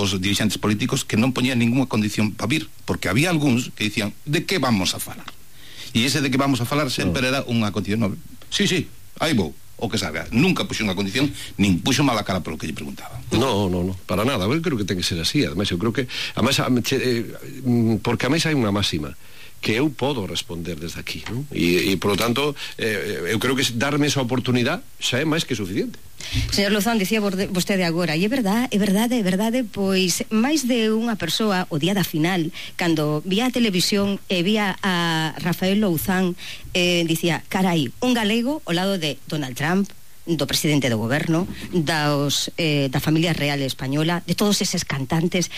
os dirixentes políticos que non poñían ninguna condición para vir, porque había algúns que dicían, de que vamos a falar? E ese de que vamos a falar sempre era unha condición. Sí, aí vou, o que salga. Nunca puxo unha condición, nin puxo mala cara polo que lle preguntaba. No, para nada. Eu creo que ten que ser así. Ademais, eu creo que porque ademais hai unha máxima que eu podo responder desde aquí, non? E por lo tanto, eu creo que darme esa oportunidade xa é máis que suficiente. Señor Louzán, dicía vostede agora, e é verdade, pois máis de unha persoa o día da final, cando vía a televisión e vía a Rafael Louzán, dicía, carai, un galego ao lado de Donald Trump, do presidente do goberno, da familia real española, de todos eses cantantes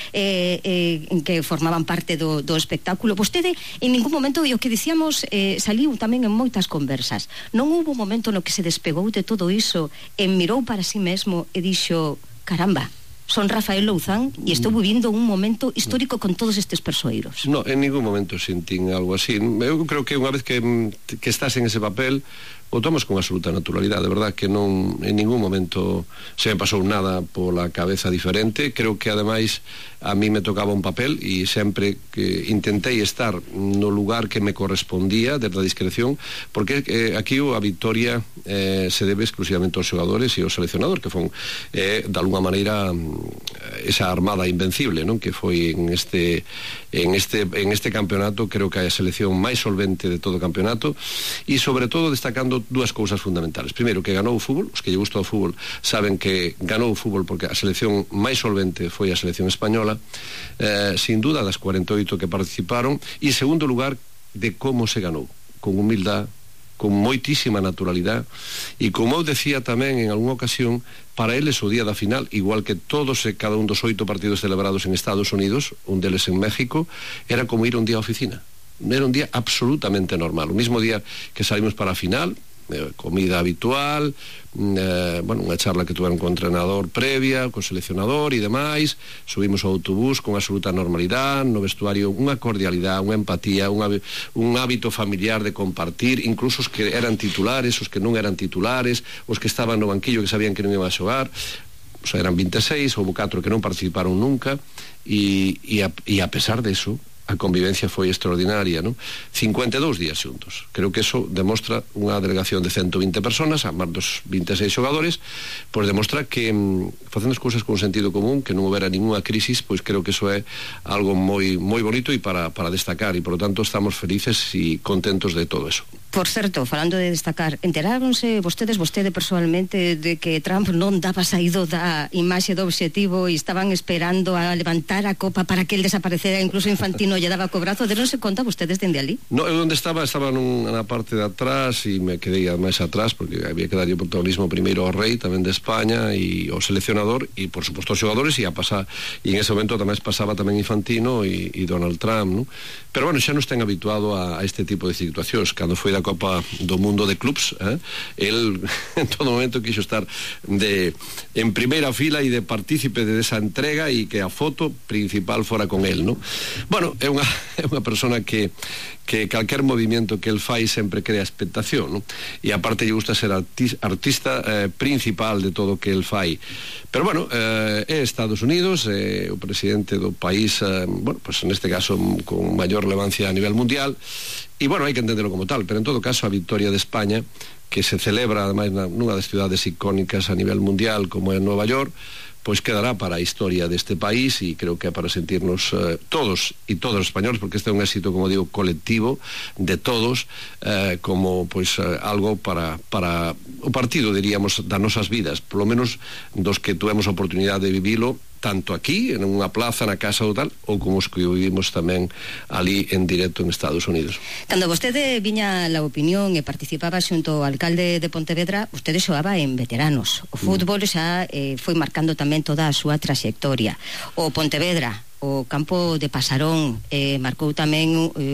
que formaban parte do espectáculo. Vostede en ningún momento, e o que dicíamos saliu tamén en moitas conversas, non houbo un momento no que se despegou de todo iso e mirou para si mesmo e dixo, caramba, son Rafael Louzán e estou vivindo un momento histórico con todos estes persoeiros. No, en ningún momento sentín algo así. Eu creo que unha vez que estás en ese papel, o tomas con absoluta naturalidade, de verdad que non en ningún momento se me pasou nada pola cabeza diferente. Creo que ademais a mí me tocaba un papel e sempre que intentei estar no lugar que me correspondía desde a discreción, porque aquí a victoria se debe exclusivamente aos xogadores e ao seleccionador, que fon de alguna maneira esa armada invencible, non? Que foi en este campeonato, creo que a selección máis solvente de todo o campeonato, e sobre todo destacando dúas cousas fundamentales. Primeiro, que ganou o fútbol. Os que lle gusta o fútbol saben que ganou o fútbol porque a selección máis solvente foi a selección española, sin duda das 48 que participaron. E en segundo lugar, de como se ganou, con humildade, con moitísima naturalidade, e como eu decía tamén en algunha ocasión, para eles o día da final, igual que todos e cada un dos 8 partidos celebrados en Estados Unidos, un deles en México, era como ir un día á oficina. Era un día absolutamente normal. O mismo día que salimos para a final, comida habitual, unha charla que tuveron con o entrenador previa, co seleccionador e demais, subimos ao autobús con absoluta normalidade, no vestuario unha cordialidade, unha empatía, un hábito familiar de compartir, incluso os que eran titulares, os que non eran titulares, os que estaban no banquillo que sabían que non iban a xogar. O sea, eran 26, houve 4 que non participaron nunca, e a pesar de eso, a convivencia foi extraordinaria, non? 52 días xuntos. Creo que eso demostra unha delegación de 120 personas, a máis dos 26 xogadores, pois demostra que facendo as cousas con sentido común, que non houbera ninguna crisis, pois creo que eso é algo moi bonito e para destacar, e por lo tanto estamos felices e contentos de todo eso. Por certo, falando de destacar, enteráronse vostede persoalmente de que Trump non daba saído da imaxe do obxectivo e estaban esperando a levantar a copa para que el desaparecera, incluso Infantino lle daba co brazo? Deronse conta vostedes dende ali? No, eu onde estaba na parte de atrás e me quedei máis atrás porque había que darlle o protagonismo primeiro ao rei tamén de España e ao seleccionador e por suposto aos xogadores, e en ese momento tamén pasaba tamén Infantino e Donald Trump, non? Pero bueno, xa nos ten habituado a este tipo de situacións. Cando foi da Copa do Mundo de Clubs, el en todo momento quixo estar en primeira fila e de partícipe de esa entrega e que a foto principal fora con el, non? Bueno, é unha persona que calquer movimento que el fai sempre crea expectación, non? E aparte lle gusta ser artista principal de todo o que el fai. Pero bueno, é Estados Unidos, o presidente do país, bueno, pues neste caso con maior relevancia a nivel mundial, e bueno, hai que entenderlo como tal, pero en todo caso a victoria de España, que se celebra ademais nunha das cidades icónicas a nivel mundial como é Nova York, pois quedará para a historia deste país, e creo que é para sentirnos todos e todos os españoles, porque este é un éxito, como digo, colectivo de todos, como pois algo para o partido, diríamos, das nosas vidas, polo menos dos que tuvemos a oportunidade de vivilo tanto aquí, en unha plaza, na casa ou tal, ou como os que vivimos tamén ali en directo en Estados Unidos. Cando vostede viña a La Opinión e participaba xunto ao alcalde de Pontevedra, vostede xogaba en veteranos. O fútbol xa foi marcando tamén toda a súa traxectoria. O Pontevedra, o campo de Pasarón, marcou tamén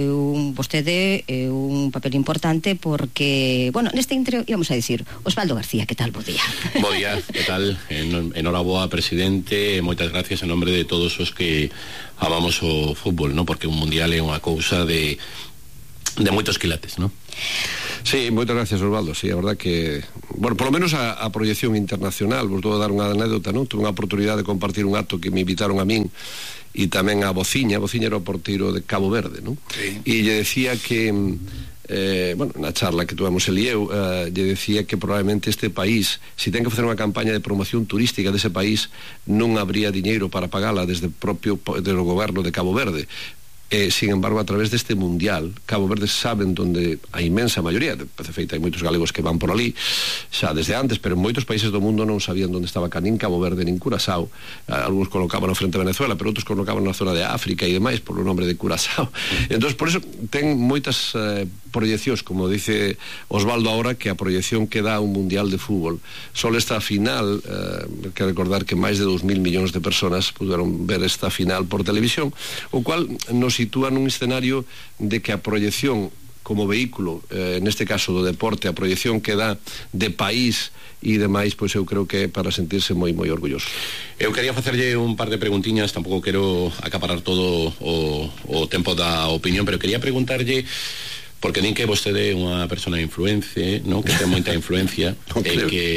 vostede un papel importante porque, bueno, neste intro íbamos a dicir, Osvaldo García, que tal, bo día? Bo día, que tal? Enhoraboa, presidente, moitas gracias en nombre de todos os que amamos o fútbol, ¿no? Porque un mundial é unha cousa de moitos quilates, ¿no? Sí, moitas gracias, Osvaldo. Sí, a verdad que, bueno, por lo menos a proyección internacional, vos vou dar unha anécdota, non? Tuve unha oportunidade de compartir un acto que me invitaron a min e tamén a Bociña era o porteiro de Cabo Verde, non? Sí. E lle decía que bueno, na charla que tuvemos el e eu, lle decía que probablemente este país, se ten que facer unha campaña de promoción turística dese país, non habría diñeiro para pagala desde o goberno de Cabo Verde. Sin embargo, a través deste mundial, Cabo Verde saben donde a inmensa maioría, de feito hai moitos galegos que van por ali xa desde antes, pero en moitos países do mundo non sabían onde estaba nin Cabo Verde nin Curazao. Algúns colocaban frente a Venezuela, pero outros colocaban na zona de África e demais por o nombre de Curazao. Entón, por eso ten moitas proyeccións, como dice Osvaldo ahora, que a proyección que dá un mundial de fútbol. Só esta final, que recordar que máis de 2.000 millóns de personas puderon ver esta final por televisión, o cual nos sitúa nun escenario de que a proyección como vehículo, neste caso do deporte, a proyección que dá de país e demais, pois eu creo que é para sentirse moi orgulloso. Eu quería facerlle un par de preguntiñas, tampouco quero acaparar todo o tempo da opinión, pero quería preguntarlle, porque din que vostede é unha persona de influencia, no? Que ten moita influencia, e que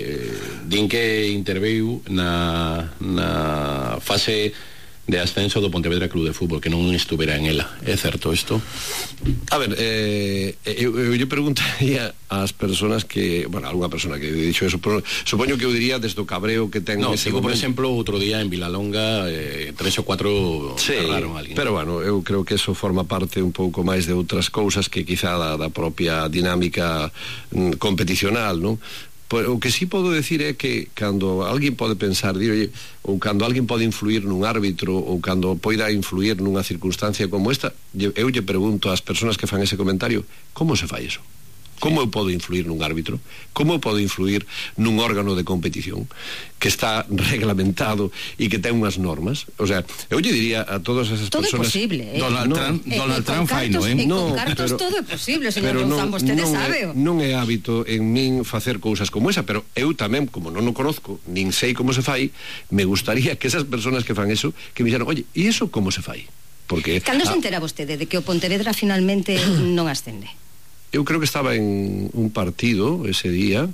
din que interveu na fase de ascenso do Pontevedra Club de Fútbol, que non estuvera en ela. É certo isto? A ver, eu lle preguntaría ás persoas que, bueno, algunha persona que dixo eso, pero supoño que eu diría desde o cabreo que ten ese digo, momento. por exemplo, outro día en Vilalonga 3 ou 4 cerraron a alguén. Pero bueno, eu creo que eso forma parte un pouco máis de outras cousas que quizá da propia dinámica competicional, non? O que sí podo decir é que cando alguén pode pensar, ou cando alguén pode influir nun árbitro, ou cando poida influir nunha circunstancia como esta, eu lle pregunto ás persoas que fan ese comentario, como se fai eso? Como eu podo influir nun árbitro? Como eu podo influir nun órgano de competición que está reglamentado e que ten unhas normas? O sea, eu lle diría a todas esas todo persoas... Todo é posible, Donald Trump fai, non? Con cartos todo é posible, señor Louzán, vostede sabe. Non é hábito en min facer cousas como esa, pero eu tamén, como non o conozco, nin sei como se fai, me gustaría que esas persoas que fan eso, que me dixeran, oye, e iso como se fai? Porque... Cando se entera vostede de que o Pontevedra finalmente non ascende? Eu creo que estaba en un partido ese día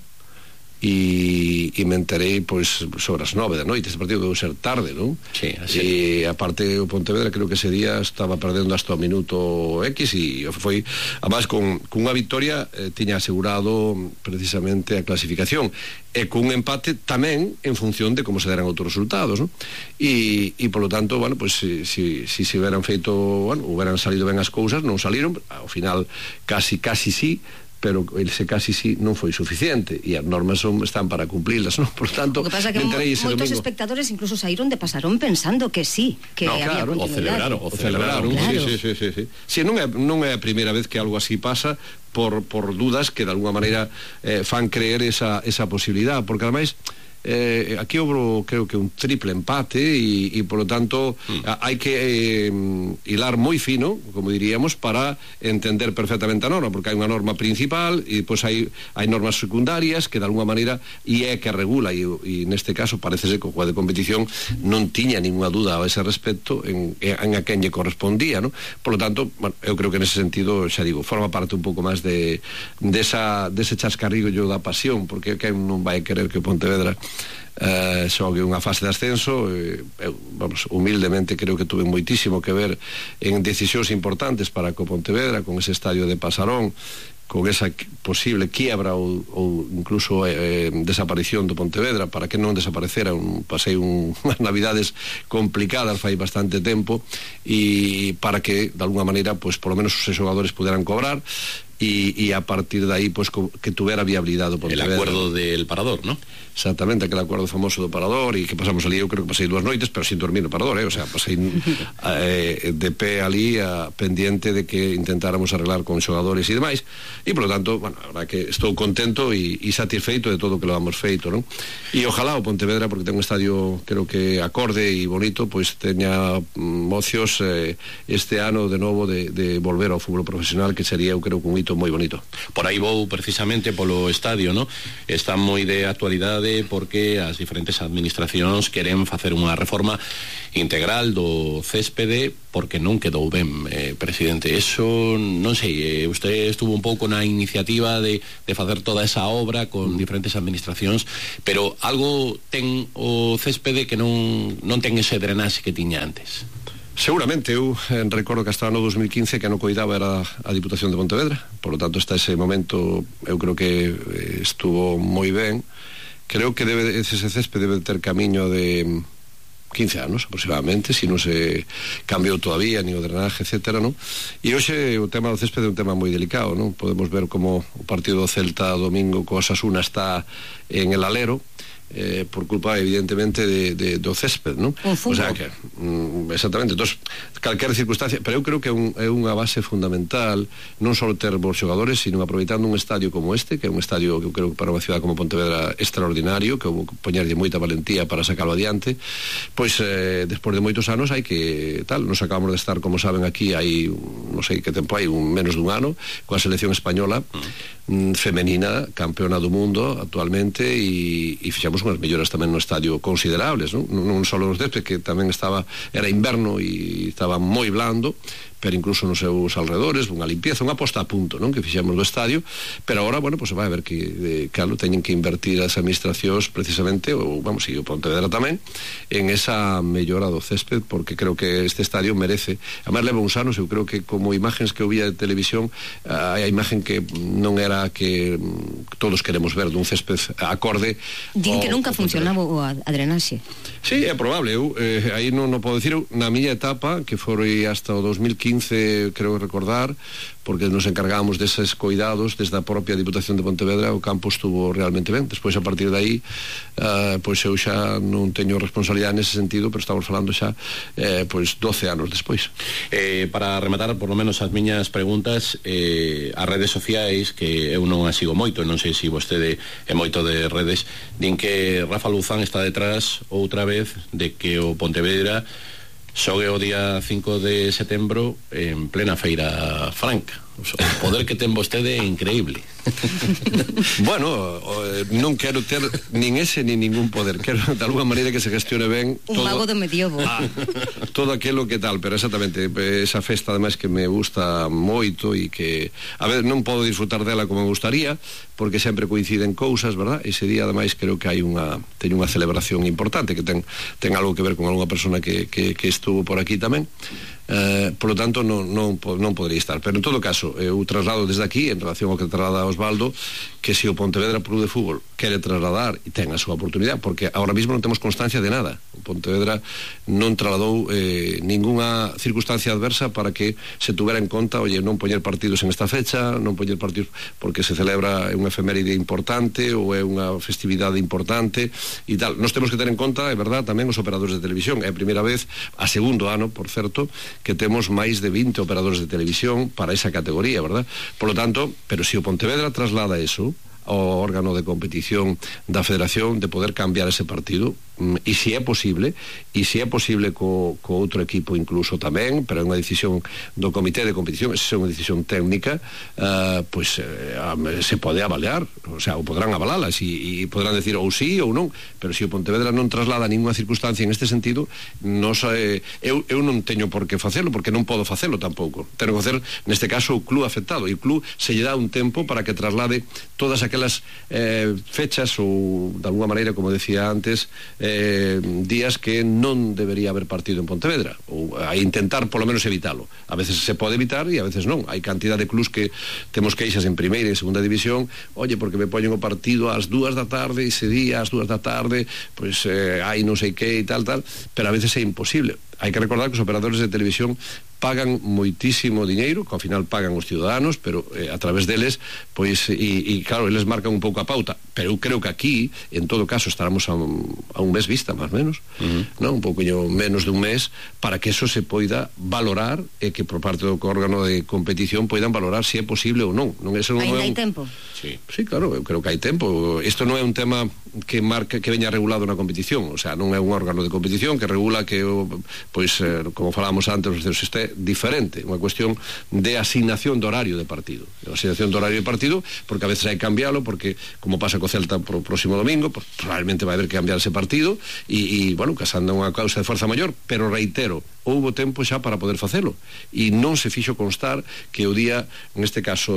e me enterei pois sobre as 9 da noite. Ese partido deu ser tarde, non? Sí, así. E aparte o Pontevedra creo que ese día estaba perdendo hasta o minuto X e foi, además con unha victoria tiña asegurado precisamente a clasificación e con un empate tamén en función de como se deran outros resultados, non? E polo tanto, bueno, pois si se hubieran feito, bueno, hubieran salido ben as cousas, non saliron, ao final casi sí, pero ese casi sí non foi suficiente e as normas están para cumplirlas, non? Por tanto, o que pasa é que moitos espectadores incluso saíron de Pasarón pensando que sí, que había continuidade. O celebraron. Claro. Sí. Si non é a primeira vez que algo así pasa por dudas que de alguma maneira fan creer esa posibilidad, porque ademais aquí houve creo que un triple empate e polo tanto hai que hilar moi fino, como diríamos, para entender perfectamente a norma, porque hai unha norma principal e depois hai normas secundarias que de alguma maneira é que regula e neste caso parece ser que o juez de competición non tiña ninguna duda a ese respecto en a quen lle correspondía, non? Por lo tanto, bueno, eu creo que nese sentido, xa digo, forma parte un pouco máis dese chascarrillo da pasión, porque quen non vai querer que Pontevedra xogue unha fase de ascenso. Eu, vamos, humildemente creo que tuve moitísimo que ver en decisións importantes para co Pontevedra, con ese estadio de Pasarón, con esa posible quiebra ou incluso desaparición do Pontevedra, para que non desaparecera. Pasei unhas navidades complicadas fai bastante tempo, e para que de alguna maneira, pois polo menos os xogadores puderan cobrar e a partir de aí pues, que tuviera viabilidade o Pontevedra. El acuerdo del Parador, ¿no? Exactamente, aquel acuerdo famoso do Parador, e que pasamos ali, eu creo que pasei 2 noites pero sin dormir no Parador, o sea, pasei de pé ali pendiente de que intentáramos arreglar con xogadores e demais, e polo tanto, bueno, a verdad que estou contento e satisfeito de todo o que lo hemos feito, non? E ojalá o Pontevedra, porque ten un estadio creo que acorde e bonito, pois teña mocios este ano de novo de volver ao fútbol profesional, que sería, eu creo, un hito bonito, moi bonito. Por aí vou precisamente polo estadio, ¿no? Está moi de actualidade porque as diferentes administracións queren facer unha reforma integral do céspede porque non quedou ben, presidente. Eso, non sei, usted estuvo un pouco na iniciativa de facer toda esa obra con diferentes administracións, pero algo ten o céspede que non ten ese drenaxe que tiña antes. Seguramente, eu recordo que hasta o ano 2015 que non coidaba era a Diputación de Pontevedra, por lo tanto hasta ese momento eu creo que estuvo moi ben. Creo que ese césped debe ter camiño de 15 anos aproximadamente, se non se cambiou todavía ni o drenaje, etcétera, non? E hoxe o tema do césped é un tema moi delicado, non? Podemos ver como o partido do Celta domingo co Osasuna está en el alero, por culpa evidentemente do césped, non? O sea que exactamente, entonces calquera circunstancia, pero eu creo que é unha base fundamental non só ter bons xogadores, sino aproveitando un estadio como este, que é un estadio que eu creo que para unha ciudad como Pontevedra extraordinario, que poñerlle moita valentía para sacarlo adiante, pois despois de moitos anos hai que tal, nos acabamos de estar, como saben, aquí hai non sei que tempo hai, menos dun ano coa selección española femenina, campeona do mundo actualmente, e fixamos unhas melloras tamén no estadio considerables, non só nos césped, que tamén era inverno e estaba moi blando, pero incluso nos seus alrededores, unha limpieza, unha posta a punto, non, que fixemos do estadio, pero agora, bueno, pues vai a ver que, claro, teñen que invertir as administracións precisamente, ou, vamos, e o Pontevedra tamén, en esa mellora do césped, porque creo que este estadio merece, además leva uns anos, eu creo que como imagens que eu vía de televisión, a imagen que non era que todos queremos ver dun césped acorde. Din que nunca funcionaba a drenaxe. Sí, é probable, eu aí non podo dicir, na miña etapa, que foi hasta o 2015, creo recordar, porque nos encargábamos deses cuidados desde a propia Diputación de Pontevedra, o campo estuvo realmente ben. Despois, a partir de aí, pois eu xa non teño responsabilidade nese sentido, pero estamos falando xa pois 12 anos despois. Para rematar, por lo menos, as miñas preguntas, as redes sociais, que eu non as sigo moito, non sei se vostede é moito de redes, din que Rafa Luzán está detrás outra vez de que o Pontevedra xogue o día 5 de setembro en plena Feira Franca. O poder que ten vostede é increíble. Bueno, non quero ter nin ese nin ningún poder. Quero de alguma maneira que se gestione ben un mago do medievo. Todo aquilo que tal, pero exactamente esa festa ademais que me gusta moito e que, a ver, non podo disfrutar dela como me gustaría, porque sempre coinciden cousas, verdad? Ese día ademais creo que teño unha celebración importante que ten algo que ver con algunha persona que estuvo por aquí tamén. Por lo tanto non podería estar, pero en todo caso eu traslado desde aquí en relación ao que traslada Osvaldo, que se o Pontevedra Club de Fútbol quere trasladar e ten a súa oportunidade, porque ahora mismo non temos constancia de nada. O Pontevedra non trasladou ninguna circunstancia adversa para que se tuvera en conta, oye, non poñer partidos en esta fecha, non poñer partidos porque se celebra unha efeméride importante ou é unha festividade importante e tal. Nos temos que ter en conta, é verdad, tamén os operadores de televisión. É a primeira vez, a segundo ano, por certo, que temos máis de 20 operadores de televisión para esa categoría, verdad? Por lo tanto, pero se o Pontevedra traslada eso ao órgano de competición da Federación, de poder cambiar ese partido, e se é posible co outro equipo incluso tamén, pero é unha decisión do comité de competición, esa é unha decisión técnica, pois se pode avaliar, o sea, o podrán avalalas e podrán decir ou sí ou non, pero se o Pontevedra non traslada ninguna circunstancia en este sentido, eu non teño por que facelo, porque non podo facelo tampouco. Tengo que facer, neste caso, o club afectado, e o club se lle dá un tempo para que traslade todas aquelas fechas ou, de alguna maneira, como decía antes, días que non debería haber partido en Pontevedra, ou a intentar polo menos evitalo. A veces se pode evitar e a veces non. Hai cantidad de clubs que temos queixas en primeira e en segunda división, oye, porque me poñen o partido ás 2 da tarde, ese día ás 2 da tarde, pois hai non sei que e tal, pero a veces é imposible. Hai que recordar que os operadores de televisión pagan moitísimo diñeiro, que ao final pagan os ciudadanos, pero a través deles, pois, e claro, eles marcan un pouco a pauta, pero eu creo que aquí, en todo caso, estaremos a un mes vista, máis menos, non? Un pouquinho menos de un mes, para que eso se poida valorar, e que por parte do órgano de competición poidan valorar se é posible ou non. Ainda hai tempo? Sí, claro, eu creo que hai tempo. Isto non é un tema que marca, que veña regulado na competición, o sea, non é un órgano de competición que regula que, pois, como falábamos antes, este diferente, unha cuestión de asignación de horario de partido, porque a veces hai que cambiálo, porque como pasa co Celta pro próximo domingo, pues, probablemente vai haber que cambiar ese partido e bueno, casando unha causa de forza maior, pero reitero, houbo tempo xa para poder facelo e non se fixo constar que o día, neste caso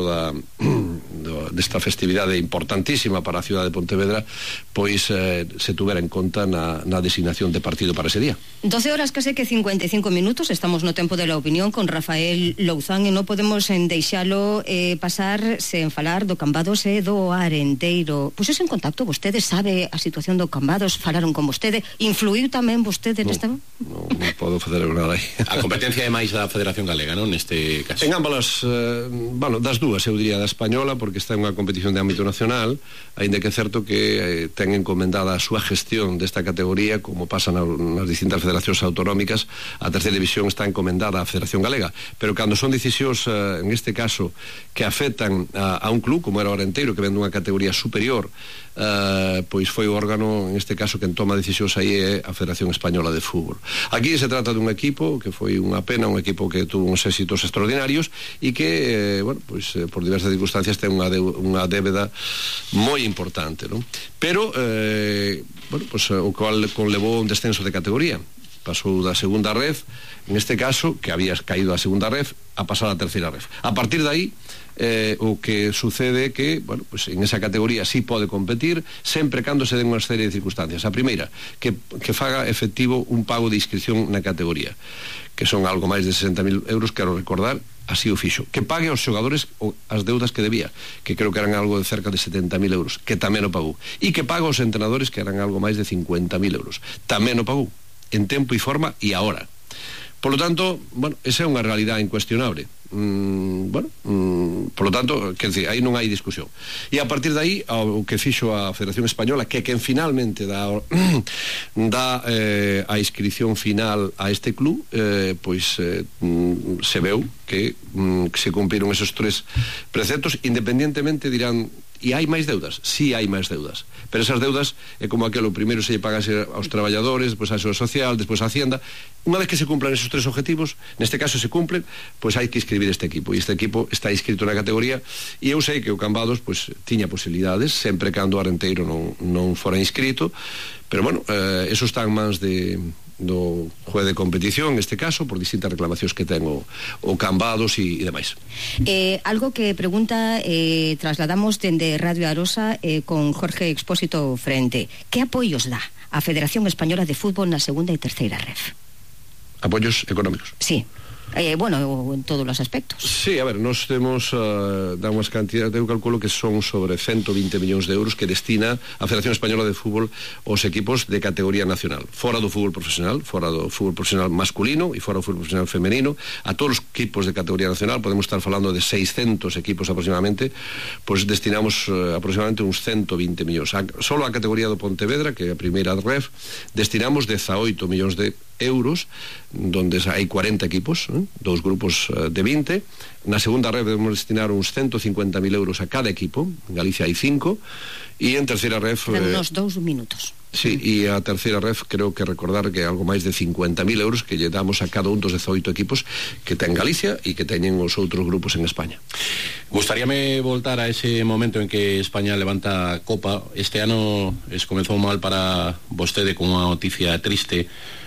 desta festividade importantísima para a cidade de Pontevedra, pois se tuvera en conta na designación de partido para ese día. 12 horas case que 55 minutos, estamos no tempo de la opinión con Rafael Louzán e non podemos deixalo pasar sen falar do Cambados e do Arenteiro. Puxose en contacto vostede, sabe a situación do Cambados, falaron con vostede, influiu tamén vostede nesta? Non podo facer nada aí. A competencia é máis da Federación Galega, non, neste caso? En ambas, bueno, das dúas, eu diría da española, porque está en unha competición de ámbito nacional, aínda que é certo que ten encomendada a súa gestión desta categoría, como pasa nas distintas federacións autonómicas, a terceira división está encomendada á Federación Galega, pero cando son decisións, en este caso, que afectan a un club, como era o Arenteiro, que ven dunha categoría superior, pois foi o órgano, en este caso, quen toma decisións aí é a Federación Española de Fútbol. Aquí se trata dun equipo que foi unha pena, un equipo que tuvo uns éxitos extraordinarios e que, bueno, pois por diversas circunstancias ten unha débeda moi importante, non? Pero, bueno, pois o cual conlevou un descenso de categoría. Pasou da segunda ref, en este caso, que había caído a segunda ref, a pasar a terceira ref. A partir de aí, o que sucede é que, bueno, pues en esa categoría sí pode competir, sempre cando se den unha serie de circunstancias. A primeira, que faga efectivo un pago de inscripción na categoría, que son algo máis de 60.000 euros, quero recordar, así o fixo. Que pague aos xogadores as deudas que debía, que creo que eran algo de cerca de 70.000 euros, que tamén o pagou. E que pague aos entrenadores, que eran algo máis de 50.000 euros, tamén o pagou, en tempo e forma e ahora. Por lo tanto, bueno, esa é unha realidade incuestionable. Bueno, por lo tanto, quer dizer, aí non hai discusión. E a partir de aí, o que fixo a Federación Española, que quen finalmente dá a inscripción final a este club, pois se veu que se cumpriron esos tres preceptos, independientemente dirán, e hai máis deudas? Sí, hai máis deudas, pero esas deudas é como aquilo, primeiro se lle pagase aos traballadores, despois a Seguridade Social, despois a Hacienda. Unha vez que se cumplan esos tres objetivos, neste caso se cumplen, pois hai que inscribir este equipo, e este equipo está inscrito na categoría, e eu sei que o Cambados pois tiña posibilidades, sempre cando o Arenteiro non fora inscrito, pero bueno, eso está en mans do juez de competición, neste caso, por distintas reclamacións que ten o Cambados e demais. Algo que pregunta trasladamos dende Radio Arosa con Jorge Expósito frente. Que apoios dá a Federación Española de Fútbol na segunda e terceira ref? Apoios económicos? Sí. Bueno, en todos os aspectos. Sí, a ver, nos temos damos cantidad, eu calculo que son sobre 120 millóns de euros que destina a Federación Española de Fútbol aos equipos de categoría nacional, fora do fútbol profesional masculino e fora do fútbol profesional femenino, a todos os equipos de categoría nacional, podemos estar falando de 600 equipos aproximadamente, pois destinamos aproximadamente uns 120 millóns. Solo a categoría do Pontevedra, que é a primeira ref, destinamos 18 millóns de euros, donde hai 40 equipos, dous grupos de 20. Na segunda ref debemos destinar uns 150.000 euros a cada equipo, en Galicia hai 5, e en terceira ref... Unos 2 minutos. Sí, e a terceira ref creo que recordar que é algo máis de 50.000 euros que lle damos a cada un dos 18 equipos que ten Galicia e que teñen os outros grupos en España. Gustaríame voltar a ese momento en que España levanta a Copa. Este ano comezou mal para vostede con unha noticia triste,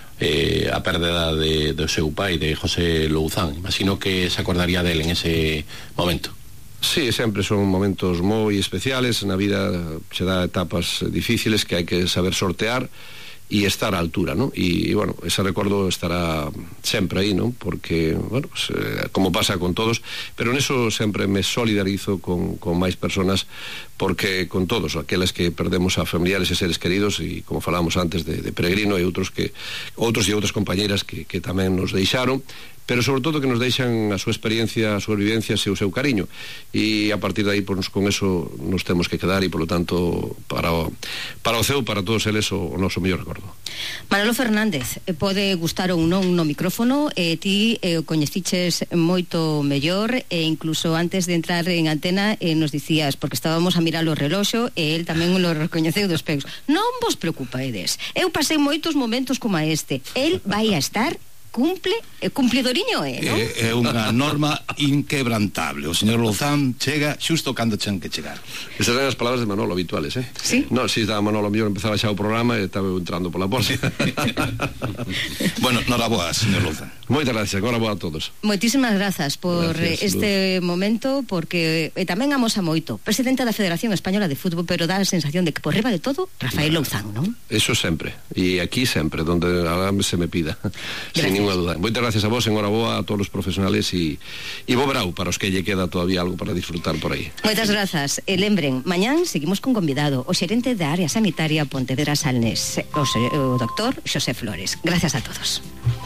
a perda do seu pai, de José Louzán. Imagino que se acordaría dele en ese momento. Sí, sempre son momentos moi especiales na vida, se dá etapas difíciles que hai que saber sortear e estar á altura, ¿no? E bueno, ese recordo estará sempre aí, ¿no? Porque, bueno, pues, como pasa con todos, pero neso sempre me solidarizo con máis personas, porque con todos aqueles que perdemos a familiares e seres queridos, e como falábamos antes de Peregrino e outros e outras compañeras que tamén nos deixaron, pero sobre todo que nos deixan a súa experiencia, as súas vivencias e o seu cariño, e a partir de aí pues, con eso nos temos que quedar, e polo tanto para o CEU, para todos eles, o noso mellor recordo. Manolo Fernández, pode gustar ou non no micrófono, ti o coñeciches moito mellor, e incluso antes de entrar en antena nos dicías, porque estábamos a mirar o reloxo e el tamén lo recoñeceu dos peus. Non vos preocupaedes, eu pasei moitos momentos como este, el vai a estar cumplidoriño, non? É unha norma inquebrantable. O señor Louzán chega xusto cando chan que chegar. Esas eran as palabras de Manolo habituales, eh? Sí? No, si estaba Manolo, mellor empezaba xa o programa e estaba entrando pola porta. Bueno, noraboa, señor Louzán. Moitas gracias, noraboa a todos. Moitísimas grazas por Gracias, este momento, porque tamén amosa moito. Presidenta da Federación Española de Fútbol, pero dá a sensación de que por riba de todo, Rafael Louzán, non? Eso sempre, e aquí sempre, donde se me pida. Sin ninguna duda. Moitas gracias a vos, enhoraboa a todos os profesionales e bo verao para os que lle queda todavía algo para disfrutar por aí. Moitas grazas. E lembren, mañán seguimos con convidado, o xerente da área sanitaria Pontevedra Salnés, o doctor Xosé Flores. Gracias a todos.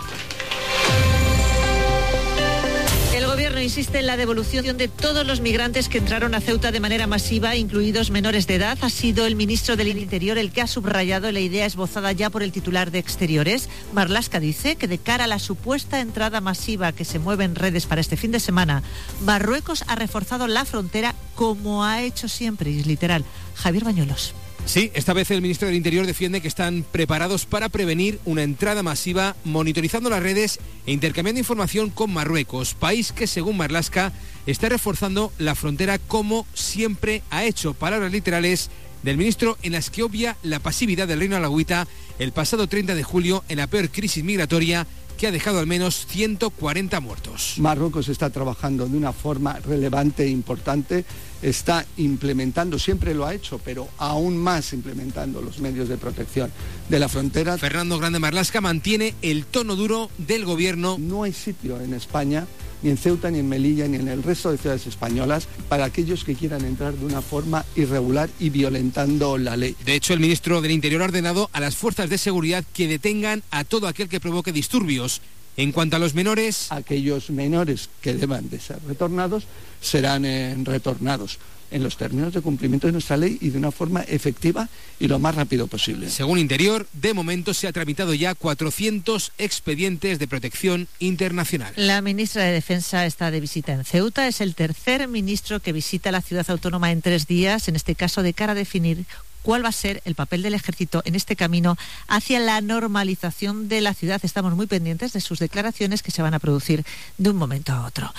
El gobierno insiste en la devolución de todos los migrantes que entraron a Ceuta de manera masiva, incluidos menores de edad. Ha sido el ministro del Interior el que ha subrayado la idea esbozada ya por el titular de Exteriores. Marlaska dice que de cara a la supuesta entrada masiva que se mueve en redes para este fin de semana, Marruecos ha reforzado la frontera como ha hecho siempre, y es literal. Javier Bañuelos. Sí, esta vez el ministro del Interior defiende que están preparados para prevenir una entrada masiva, monitorizando las redes e intercambiando información con Marruecos, país que, según Marlaska, está reforzando la frontera como siempre ha hecho. Palabras literales del ministro en las que obvia la pasividad del Reino Alauita el pasado 30 de julio en la peor crisis migratoria que ha dejado al menos 140 muertos. Marruecos está trabajando de una forma relevante e importante, está implementando, siempre lo ha hecho, pero aún más implementando los medios de protección de la frontera. Fernando Grande Marlaska mantiene el tono duro del gobierno. No hay sitio en España, ni en Ceuta, ni en Melilla, ni en el resto de ciudades españolas, para aquellos que quieran entrar de una forma irregular y violentando la ley. De hecho, el ministro del Interior ha ordenado a las fuerzas de seguridad que detengan a todo aquel que provoque disturbios. En cuanto a los menores... Aquellos menores que deban de ser retornados serán retornados en los términos de cumplimiento de nuestra ley y de una forma efectiva y lo más rápido posible. Según Interior, de momento se ha tramitado ya 400 expedientes de protección internacional. La ministra de Defensa está de visita en Ceuta. Es el tercer ministro que visita la ciudad autónoma en 3 días, en este caso de cara a definir cuál va a ser el papel del ejército en este camino hacia la normalización de la ciudad. Estamos muy pendientes de sus declaraciones que se van a producir de un momento a otro.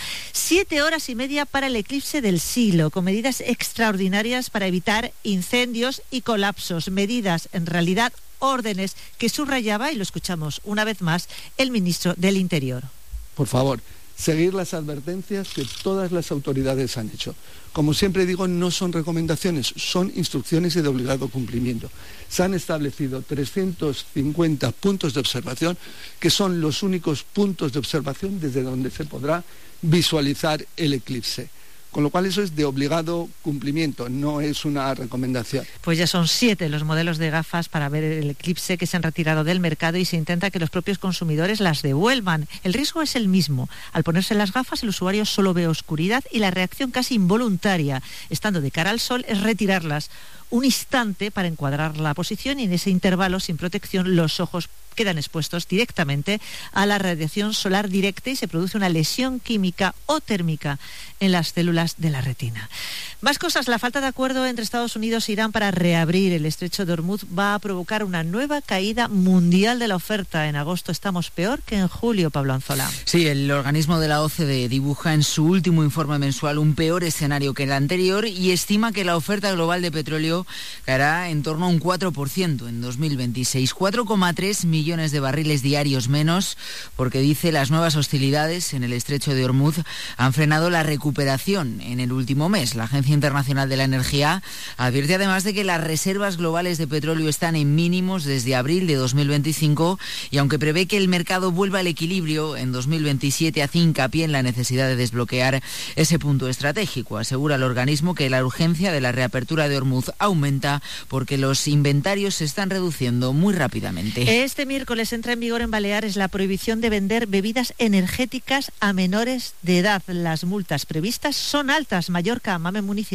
7 horas y media para el eclipse del siglo, con medidas extraordinarias para evitar incendios y colapsos. Medidas, en realidad, órdenes que subrayaba, y lo escuchamos una vez más, el ministro del Interior. Por favor, seguir las advertencias que todas las autoridades han hecho. Como siempre digo, no son recomendaciones, son instrucciones y de obligado cumplimiento. Se han establecido 350 puntos de observación, que son los únicos puntos de observación desde donde se podrá visualizar el eclipse. Con lo cual eso es de obligado cumplimiento, no es una recomendación. Pues ya son 7 los modelos de gafas para ver el eclipse que se han retirado del mercado y se intenta que los propios consumidores las devuelvan. El riesgo es el mismo. Al ponerse las gafas, el usuario solo ve oscuridad y la reacción casi involuntaria, estando de cara al sol, es retirarlas un instante para encuadrar la posición, y en ese intervalo, sin protección, los ojos quedan expuestos directamente a la radiación solar directa y se produce una lesión química o térmica en las células de la retina. Más cosas. La falta de acuerdo entre Estados Unidos e Irán para reabrir el estrecho de Hormuz va a provocar una nueva caída mundial de la oferta. En agosto estamos peor que en julio, Pablo Anzola. Sí, el organismo de la OCDE dibuja en su último informe mensual un peor escenario que el anterior y estima que la oferta global de petróleo caerá en torno a un 4% en 2026. 4,3 millones de barriles diarios menos, porque dice las nuevas hostilidades en el estrecho de Hormuz han frenado la recuperación en el último mes. La Agencia Internacional de la Energía advierte además de que las reservas globales de petróleo están en mínimos desde abril de 2025 y aunque prevé que el mercado vuelva al equilibrio en 2027, hace hincapié en la necesidad de desbloquear ese punto estratégico. Asegura el organismo que la urgencia de la reapertura de Hormuz aumenta porque los inventarios se están reduciendo muy rápidamente. Este miércoles entra en vigor en Baleares la prohibición de vender bebidas energéticas a menores de edad. Las multas previstas son altas. Mallorca, Mame Municio.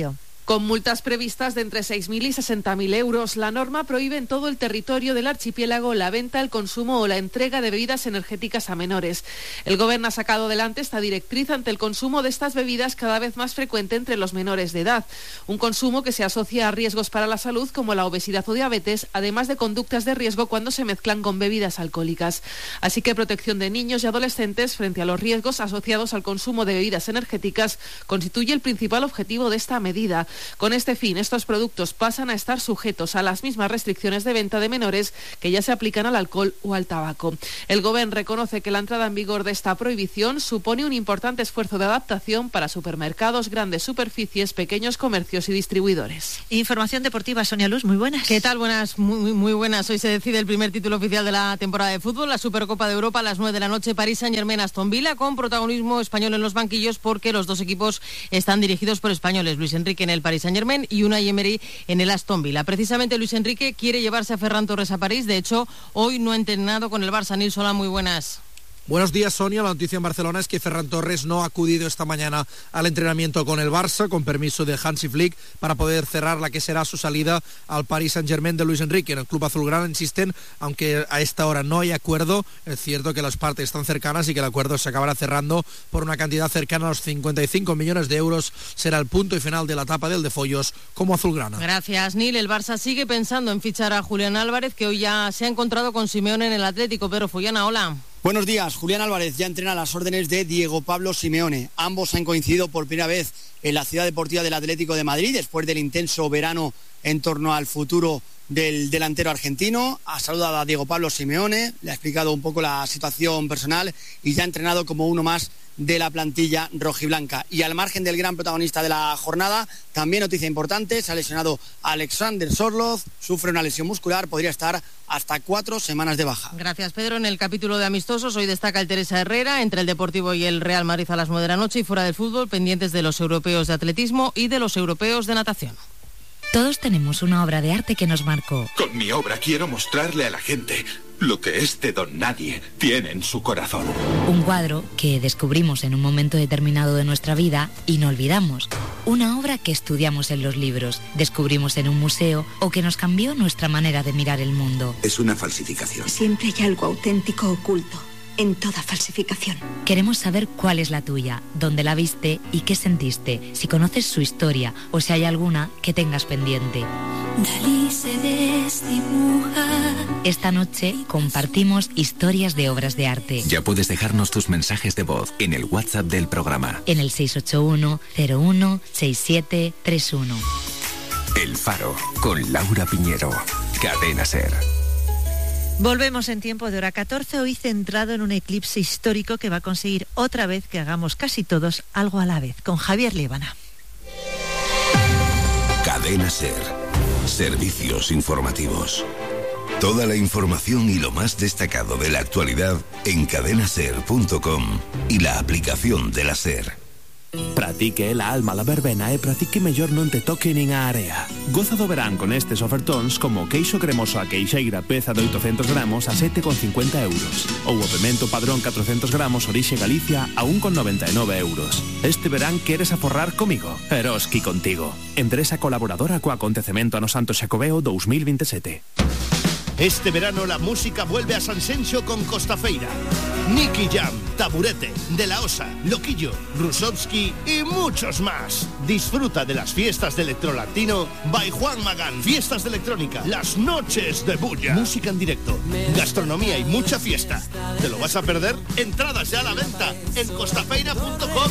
con multas previstas de entre 6.000 y 60.000 euros. La norma prohíbe en todo el territorio del archipiélago la venta, el consumo o la entrega de bebidas energéticas a menores. El Gobierno ha sacado adelante esta directriz ante el consumo de estas bebidas cada vez más frecuente entre los menores de edad. Un consumo que se asocia a riesgos para la salud como la obesidad o diabetes, además de conductas de riesgo cuando se mezclan con bebidas alcohólicas. Así que protección de niños y adolescentes frente a los riesgos asociados al consumo de bebidas energéticas constituye el principal objetivo de esta medida. Con este fin, estos productos pasan a estar sujetos a las mismas restricciones de venta de menores que ya se aplican al alcohol o al tabaco. El Gobierno reconoce que la entrada en vigor de esta prohibición supone un importante esfuerzo de adaptación para supermercados, grandes superficies, pequeños comercios y distribuidores. Información deportiva, Sonia Luz, muy buenas. ¿Qué tal? Buenas, muy buenas. Hoy se decide el primer título oficial de la temporada de fútbol, la Supercopa de Europa, a las 9 de la noche, Paris Saint-Germain, Aston Villa, con protagonismo español en los banquillos porque los dos equipos están dirigidos por españoles, Luis Enrique en el Paris Saint-Germain y Unai Emery en el Aston Villa. Precisamente Luis Enrique quiere llevarse a Ferran Torres a París, de hecho, hoy no ha entrenado con el Barça. Nils, hola, muy buenas. Buenos días, Sonia. La noticia en Barcelona es que Ferran Torres no ha acudido esta mañana al entrenamiento con el Barça, con permiso de Hansi Flick, para poder cerrar la que será su salida al Paris Saint-Germain de Luis Enrique. En el club azulgrana insisten, aunque a esta hora no hay acuerdo, es cierto que las partes están cercanas y que el acuerdo se acabará cerrando por una cantidad cercana a los 55 millones de euros. Será el punto y final de la etapa del de Follos como azulgrana. Gracias, Nil. El Barça sigue pensando en fichar a Julián Álvarez, que hoy ya se ha encontrado con Simeone en el Atlético. Pedro Follana, hola. Buenos días. Julián Álvarez ya entrena a las órdenes de Diego Pablo Simeone. Ambos han coincidido por primera vez en la ciudad deportiva del Atlético de Madrid después del intenso verano en torno al futuro del delantero argentino. Ha saludado a Diego Pablo Simeone, le ha explicado un poco la situación personal y ya ha entrenado como uno más de la plantilla rojiblanca. Y al margen del gran protagonista de la jornada, también noticia importante, se ha lesionado Alexander Sorloth, sufre una lesión muscular, podría estar hasta 4 semanas de baja. Gracias, Pedro. En el capítulo de amistosos, hoy destaca el Teresa Herrera, entre el Deportivo y el Real Madrid a las 9 de la noche, y fuera del fútbol, pendientes de los europeos de atletismo y de los europeos de natación. Todos tenemos una obra de arte que nos marcó. Con mi obra quiero mostrarle a la gente lo que este don nadie tiene en su corazón. Un cuadro que descubrimos en un momento determinado de nuestra vida y no olvidamos. Una obra que estudiamos en los libros, descubrimos en un museo o que nos cambió nuestra manera de mirar el mundo. Es una falsificación. Siempre hay algo auténtico oculto en toda falsificación. Queremos saber cuál es la tuya, dónde la viste y qué sentiste, si conoces su historia o si hay alguna que tengas pendiente. Dalí se desdibuja. Esta noche compartimos historias de obras de arte. Ya puedes dejarnos tus mensajes de voz en el WhatsApp del programa. En el 681-01-6731. El Faro, con Laura Piñero. Cadena SER. Volvemos en tiempo de hora 14, hoy centrado en un eclipse histórico que va a conseguir otra vez que hagamos casi todos algo a la vez, con Javier Líbana. Cadena SER. Servicios informativos. Toda la información y lo más destacado de la actualidad en cadenaser.com y la aplicación de la SER. Pratique la alma la verbena e pratique mellor non te toque nin a area. Goza do verán con estes ofertóns como queixo cremoso a queixeira peza de 800 gramos a 7,50 euros ou o pemento padrón 400 gramos orixe Galicia a 1,99 euros. Este verán queres aforrar comigo? Eroski contigo. Empresa colaboradora co acontecemento no Santo Xacobeo 2027. Este verano la música vuelve a Sanxenxo con Costafeira. Nicky Jam, Taburete, De La Osa, Loquillo, Rusovsky y muchos más. Disfruta de las fiestas de Electrolatino by Juan Magán. Fiestas de electrónica, las noches de bulla. Música en directo, gastronomía y mucha fiesta. ¿Te lo vas a perder? Entradas ya a la venta en costafeira.com.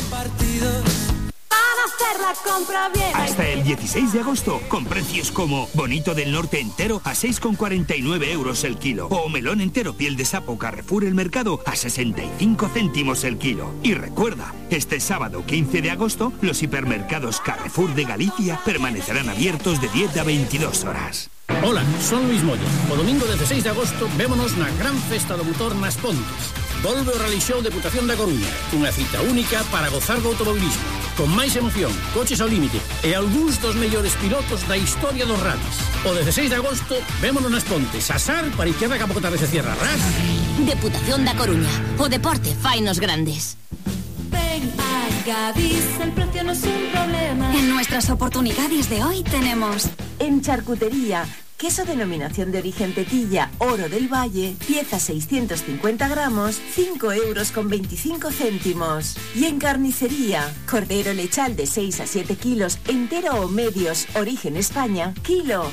Hacer la compra bien. Hasta el 16 de agosto, con precios como bonito del norte entero a 6,49 euros el kilo, o melón entero piel de sapo Carrefour El Mercado a 65 céntimos el kilo. Y recuerda, este sábado 15 de agosto, los hipermercados Carrefour de Galicia permanecerán abiertos de 10 a 22 horas. Hola, son Luis Moya. O domingo 16 de agosto, vémonos na gran festa do motor nas Pontes. Volve o Rally Show Deputación da Coruña, unha cita única para gozar do automobilismo, con máis emoción, coches ao límite e algúns dos mellores pilotos da historia dos rallies. O 16 de agosto, vémonos nas Pontes, asar para izquierda que a pouco tarde se cierra. Ras. Deputación da Coruña, o deporte fainos grandes. Ven, ay. Gadis, el precio no es un problema. En nuestras oportunidades de hoy tenemos... En charcutería, queso denominación de origen Tetilla, Oro del Valle, pieza 650 gramos, 5,25 €. Y en carnicería, cordero lechal de 6 a 7 kilos, entero o medios, origen España, kilo,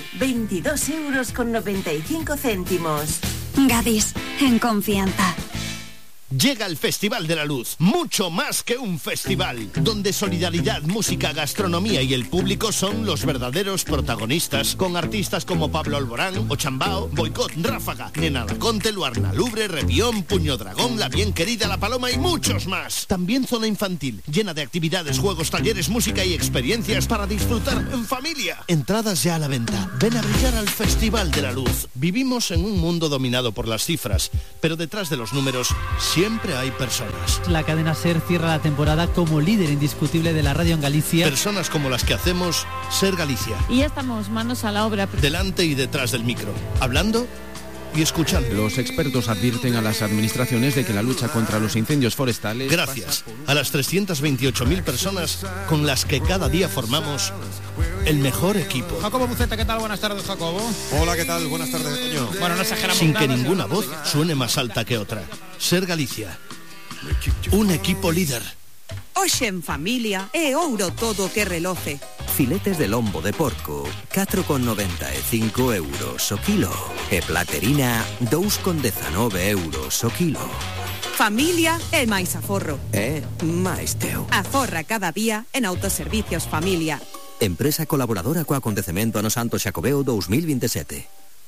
22,95 €. Gadis, en confianza. Llega el Festival de la Luz, mucho más que un festival, donde solidaridad, música, gastronomía y el público son los verdaderos protagonistas, con artistas como Pablo Alborán, Ochambao, Boicot, Ráfaga, Nena Laconte, Luarna Lubre, Revión, Puño Dragón, La Bien Querida, La Paloma y muchos más. También zona infantil, llena de actividades, juegos, talleres, música y experiencias para disfrutar en familia. Entradas ya a la venta. Ven a brillar al Festival de la Luz. Vivimos en un mundo dominado por las cifras, pero detrás de los números siempre hay personas. La cadena SER cierra la temporada como líder indiscutible de la radio en Galicia. Personas como las que hacemos Ser Galicia. Y ya estamos manos a la obra. Delante y detrás del micro, hablando y escuchando. Los expertos advierten a las administraciones de que la lucha contra los incendios forestales... Gracias a las 328.000 personas con las que cada día formamos el mejor equipo. Jacobo Buceta, ¿qué tal? Buenas tardes, Jacobo. Hola, ¿qué tal? Buenas tardes, Toño. Bueno, no exageramos Sin nada, que ninguna voz suene más alta que otra. Ser Galicia. Un equipo líder. Hoxe en familia é ouro todo que reloce. Filetes de lombo de porco, 4,95 € o kilo. E platerina, 2,19 € o kilo. Familia é máis aforro. É máis teu. Aforra cada día en Autoservicios Familia. Empresa colaboradora co acontecemento Ano Santo Xacobeo 2027.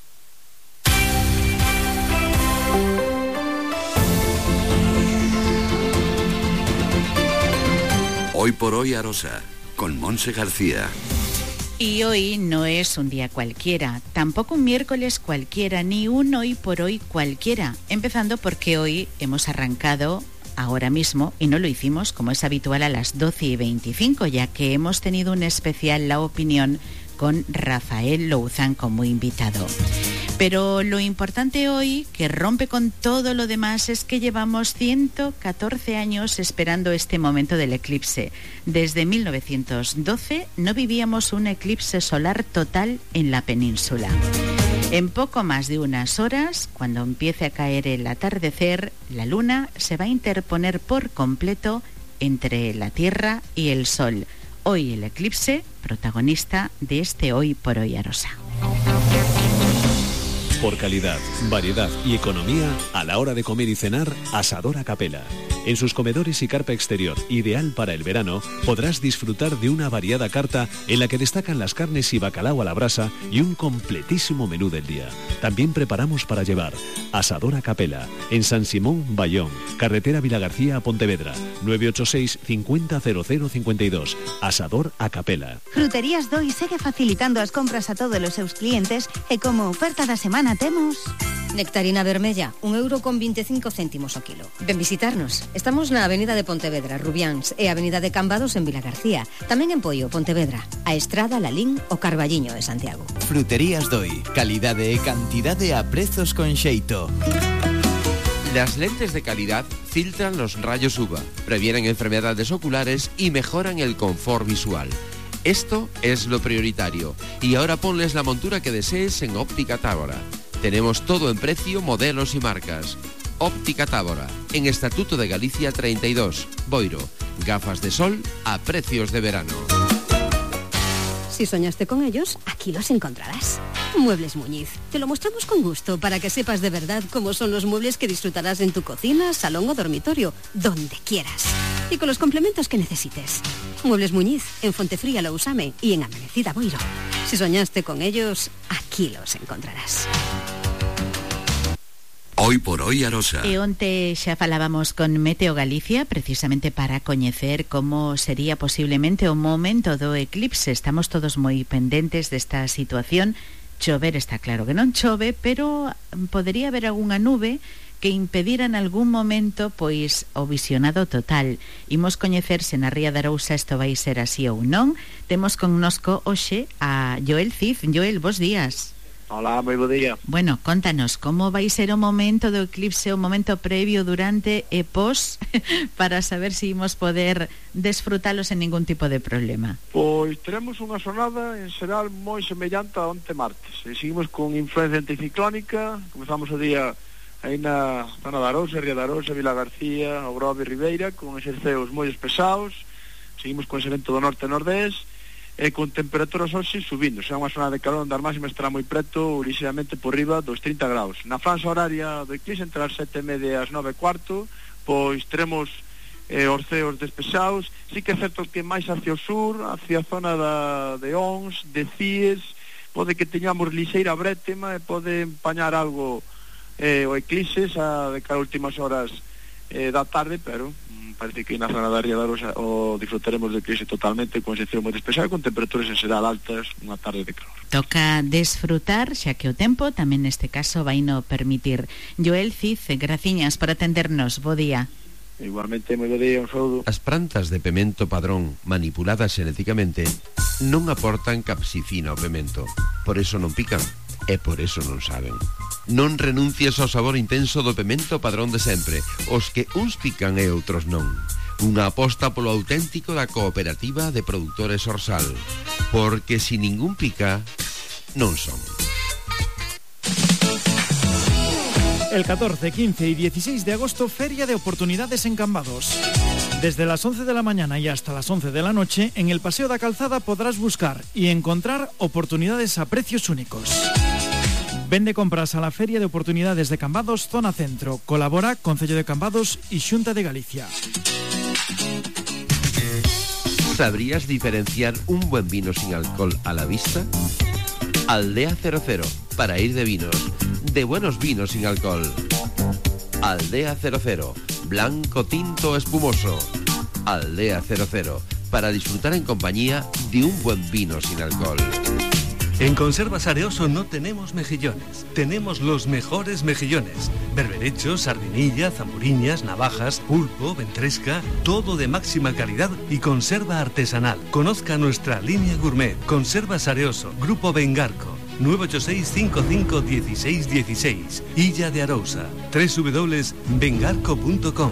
Hoy por hoy Arosa, con Monse García. Y hoy no es un día cualquiera, tampoco un miércoles cualquiera, ni un hoy por hoy cualquiera. Empezando porque hoy hemos arrancado ahora mismo, y no lo hicimos como es habitual a las 12:25, ya que hemos tenido un especial La Opinión con Rafael Louzán como invitado. Pero lo importante hoy, que rompe con todo lo demás, es que llevamos 114 años esperando este momento del eclipse. Desde 1912 no vivíamos un eclipse solar total en la península. En poco más de unas horas, cuando empiece a caer el atardecer, la luna se va a interponer por completo entre la Tierra y el Sol. Hoy el eclipse, protagonista de este Hoy por Hoy Arosa. Por calidad, variedad y economía, a la hora de comer y cenar, Asador a Capela. En sus comedores y carpa exterior, ideal para el verano, podrás disfrutar de una variada carta en la que destacan las carnes y bacalao a la brasa y un completísimo menú del día. También preparamos para llevar. Asador a Capela, en San Simón, Bayón, carretera Vilagarcía a Pontevedra, 986 50 00 52. Asador a Capela. Fruterías Doi segue facilitando as compras a todos os seus clientes e como oferta da semana temos... Nectarina vermella, 1,25 € o kilo. Ven visitarnos. Estamos na Avenida de Pontevedra, Rubiáns, e Avenida de Cambados en Vilagarcía. Tamén en Poio, Pontevedra, a Estrada, Lalín o Carballiño de Santiago. Fruterías Doi, calidade e cantidade a prezos con xeito. Las lentes de calidad filtran los rayos UVA, previenen enfermedades oculares y mejoran el confort visual. Esto es lo prioritario. Y ahora ponles la montura que desees en Óptica Tábora. Tenemos todo en precio, modelos y marcas. Óptica Tábora, en Estatuto de Galicia 32, Boiro. Gafas de sol a precios de verano. Si soñaste con ellos, aquí los encontrarás. Muebles Muñiz. Te lo mostramos con gusto para que sepas de verdad cómo son los muebles que disfrutarás en tu cocina, salón o dormitorio, donde quieras. Y con los complementos que necesites. Muebles Muñiz, en Fontefría Lousame y en Amanecida Boiro. Si soñaste con ellos, aquí los encontrarás. Hoy por hoy Arosa. E onte xa falábamos con Meteo Galicia precisamente para coñecer como sería posiblemente o momento do eclipse. Estamos todos moi pendentes desta situación. Chover está claro que non chove, pero podería haber algunha nube que impedira en algún momento pois o visionado total. Imos coñecer se na Ría de Arousa isto vai ser así ou non. Temos connosco hoxe a Joel Cif. Joel, bos días. Hola, moi bo día. Bueno, contanos, como vai ser o momento do eclipse, o momento previo, durante e pos, para saber se imos poder desfrutalos sen ningún tipo de problema. Pois teremos unha xornada en xeral moi semellante a onte martes. E seguimos con influencia anticiclónica, comezamos o día aí na zona da Arousa, Ría da Arousa, Vila García, Ogrove e Ribeira, con exerceos moi pesados. Seguimos con ese vento do norte e nordés, e con temperaturas hoxe subindo. Xa unha zona de calor onde a máxima estará moi preto, ligeramente por riba dos 30 graus. Na franja horaria do eclipse, entre as 7:30 e as 9:15, pois teremos orceos despesados. Sí que é certo que máis hacia o sur, hacia a zona de Ons, de Cies, pode que teñamos lixeira brétema e pode empañar algo o eclipse xa de cara a últimas horas da tarde, pero parece que na zona da Ría da Arousa o disfrutaremos de eclipse totalmente, con excepción moi despexada, con temperaturas en xeral altas, unha tarde de calor. Toca desfrutar, xa que o tempo tamén neste caso vai no permitir. Joel Cid, graciñas por atendernos, bo día. Igualmente, moi bo día, un saúdo. As plantas de pemento padrón manipuladas xenéticamente non aportan capsicina ao pemento, por eso non pican e por eso non saben. Non renuncies ao sabor intenso do pemento padrón de sempre, os que uns pican e outros non. Unha aposta polo auténtico da Cooperativa de Produtores Orsal, porque si ningún pica, non son. El 14, 15 y 16 de agosto, Feria de Oportunidades en Cambados. Desde las 11 de la mañana y hasta las 11 de la noche, en el Paseo da Calzada podrás buscar y encontrar oportunidades a precios únicos. Vende compras a la Feria de Oportunidades de Cambados, Zona Centro. Colabora Concello de Cambados y Xunta de Galicia. ¿Sabrías diferenciar un buen vino sin alcohol a la vista? Aldea 00, para ir de vinos, de buenos vinos sin alcohol. Aldea 00, blanco, tinto, espumoso. Aldea 00, para disfrutar en compañía de un buen vino sin alcohol. En Conservas Areoso no tenemos mejillones, tenemos los mejores mejillones. Berberechos, sardinilla, zamburiñas, navajas, pulpo, ventresca, todo de máxima calidad y conserva artesanal. Conozca nuestra línea gourmet. Conservas Areoso, Grupo Bengarco, 986-55-1616, Illa de Arousa, www.bengarco.com.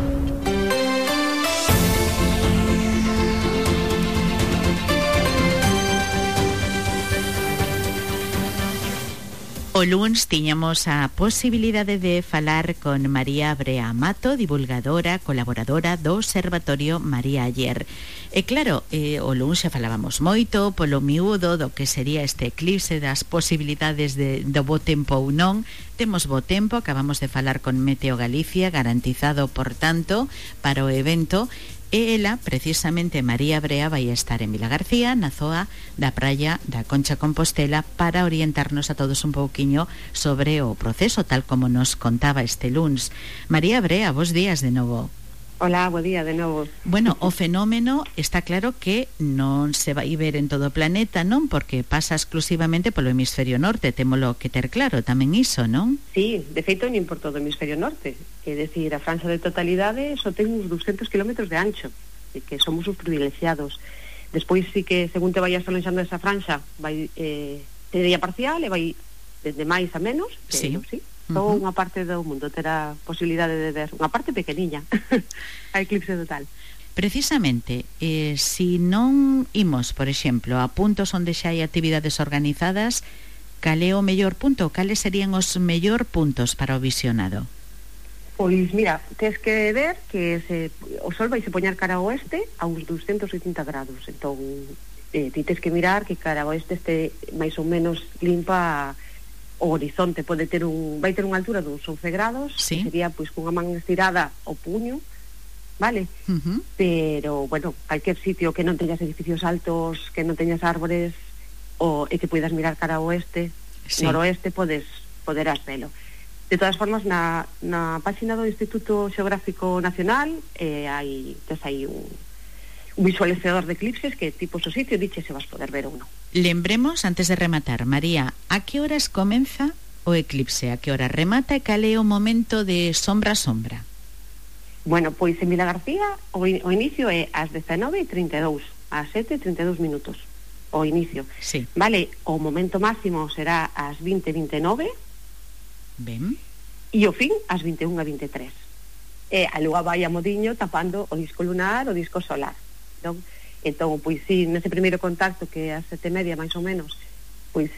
O luns tiñamos a posibilidade de falar con María Brea Mato, divulgadora, colaboradora do Observatorio María Aller. E claro, o luns xa falábamos moito polo miúdo do que sería este eclipse, das posibilidades do bo tempo ou non. Temos bo tempo, acabamos de falar con Meteo Galicia, garantizado, por tanto, para o evento. E ela, precisamente María Brea, vai estar en Vila García, na zoa da praia da Concha Compostela, para orientarnos a todos un pouquiño sobre o proceso, tal como nos contaba este luns. María Brea, bos días de novo. Hola, bo día de novo. Bueno, o fenómeno está claro que non se vai ver en todo o planeta, non? Porque pasa exclusivamente polo hemisferio norte, témolo que ter claro tamén iso, non? Sí, de feito non por todo o hemisferio norte, é dicir, a franja de totalidade só ten uns 200 km de ancho, e que somos os privilexiados. Despois sí que, según te vayas alonxando esa franja, vai ter día parcial e vai desde máis a menos, pero sí. Só unha parte do mundo terá posibilidade de ver unha parte pequeniña a eclipse total. Precisamente, si non imos, por exemplo, a puntos onde xa hai actividades organizadas, cal é o mellor punto? Cales serían os mellor puntos para o visionado? Pois mira, tens que ver que o sol vai se poñer cara ao oeste a uns 280 grados, entón ti tens que mirar que cara ao oeste este máis ou menos limpa o horizonte, vai ter unha altura de uns 11 grados, sí. Que sería pois cunha man estirada ao puño, vale? Pero, bueno, calquer sitio que non teñas edificios altos, que non teñas árbores, e que poidas mirar cara ao oeste, sí. Noroeste, poderás velo. De todas formas, na página do Instituto Xeográfico Nacional tes aí un visualizador de eclipses que tipo o sitio diche se vas poder ver ou non. Lembremos, antes de rematar, María, a que horas comeza o eclipse, a que hora remata e cal é o momento de sombra a sombra? Bueno, pois en Vila García o inicio é ás 19:32, ás 7:32 minutos. o inicio. Sí. Vale, o momento máximo será ás 20:29. Ben. E o fin ás 21:23. E a lúa vai a modiño tapando o disco lunar, o disco solar. Entón, pois si, nese primeiro contacto que é ás 7:30 máis ou menos, pois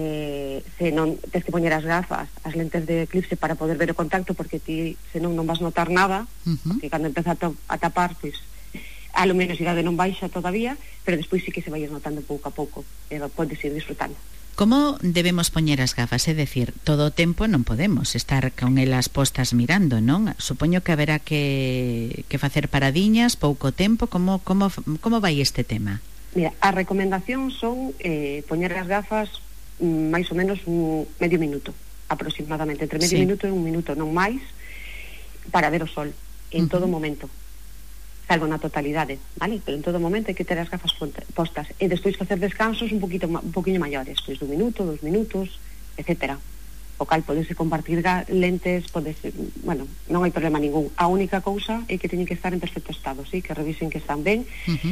se non tens que poñer as gafas, as lentes de eclipse para poder ver o contacto, porque ti senón non vas notar nada, que cando empeza a tapar, pois a lo menos idade non baixa todavía, pero despois sí que se vai notando pouco a pouco, e podes ir disfrutando. Como debemos poñer as gafas? É dicir, todo o tempo non podemos estar con elas postas mirando, non? Supoño que haberá que facer paradiñas, pouco tempo. Como vai este tema? Mira, as recomendacións son poñer as gafas máis ou menos medio minuto, aproximadamente, entre medio minuto e un minuto, non máis, para ver o sol, en todo momento. Salvo na totalidade, vale? Pero en todo momento hai que ter as gafas postas e despois facer descansos un poquinho maiores, pois 1 minuto, 2 minutos, etcétera. O cal podese compartir lentes, bueno, non hai problema ningún. A única cousa é que teñen que estar en perfecto estado, sí, que revisen que están ben,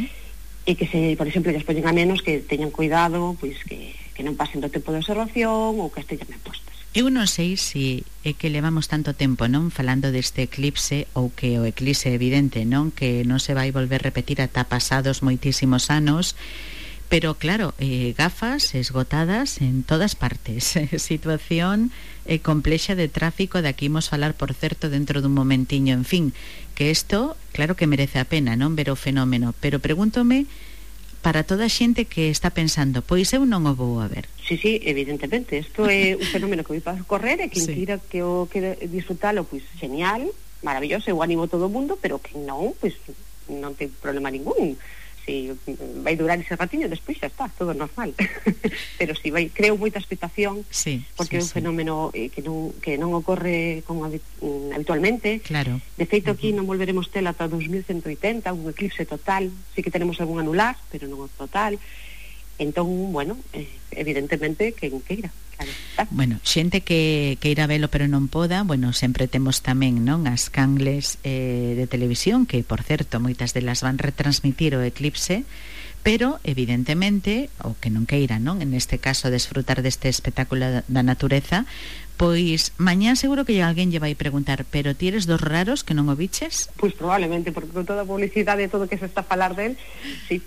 e que se, por exemplo, lles poñen a menos, que teñan cuidado, pois que non pasen do tempo de observación ou que estén ben postas. Eu non sei se é que levamos tanto tempo, non, falando deste eclipse, ou que o eclipse evidente, non, que non se vai volver repetir ata pasados moitísimos anos, pero claro, gafas esgotadas en todas partes. Situación complexa de tráfico, de aquí imos falar, por certo, dentro dun momentiño. En fin, que isto, claro que merece a pena, non, ver o fenómeno, pero pregúntome, para toda a xente que está pensando, pois eu non o vou a ver. Sí, evidentemente, isto é un fenómeno que vai para correr, e quen queira que o quere disfrutalo, pois genial, maravilloso, eu animo a todo o mundo, pero que non, pois non ten problema ningún. Si vai durar ese ratiño, despois xa está, todo normal. Pero si vai, creo moita expectación, porque é un fenómeno que non ocorre habitualmente. Claro. De feito, aquí non volveremos ter ata 2180, un eclipse total, sí que tenemos algún anular, pero non o total. Entón, bueno, evidentemente, quen queira. Claro, bueno, xente que irá velo pero non poda, bueno, sempre temos tamén, non, as cangles de televisión, que, por certo, moitas delas van retransmitir o eclipse, pero, evidentemente, o que non queira, non, en este caso, desfrutar deste espectáculo da natureza, pois mañá seguro que alguén lle vai preguntar, pero ti eres dos raros que non o viches? Pois probablemente, porque con toda a publicidade e todo o que se está a falar del, sí.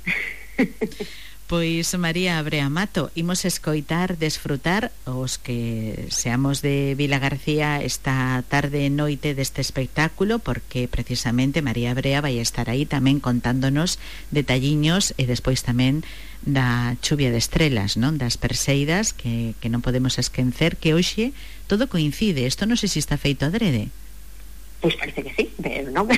Pois María Abrea Mato, imos escoitar, desfrutar os que seamos de Vilagarcía esta tarde e noite deste espectáculo, porque precisamente María Abrea vai estar aí tamén contándonos detalliños e despois tamén da chuvia de estrelas, non, das Perseidas, que non podemos esquecer, que hoxe todo coincide. Isto non sei se está feito adrede. Pois parece que sí, pero non.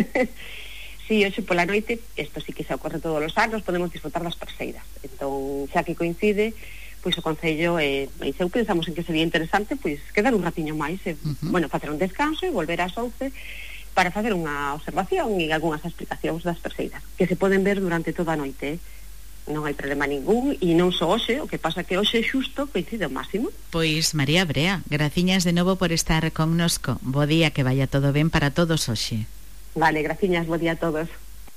Sí, hoxe pola noite, isto sí que se ocorre todos os anos, podemos disfrutar das Perseidas. Entón, xa que coincide, pois o Concello, se eu pensamos en que sería interesante, pois quedar un ratiño máis, bueno, facer un descanso e volver ás 11 para facer unha observación e algunhas explicacións das Perseidas, que se poden ver durante toda a noite. Non hai problema ningún, e non só hoxe, o que pasa que hoxe xusto coincide o máximo. Pois María Abrea, graciñas de novo por estar connosco. Bo día, que vaya todo ben para todos hoxe. Vale, gracias, buen día a todos.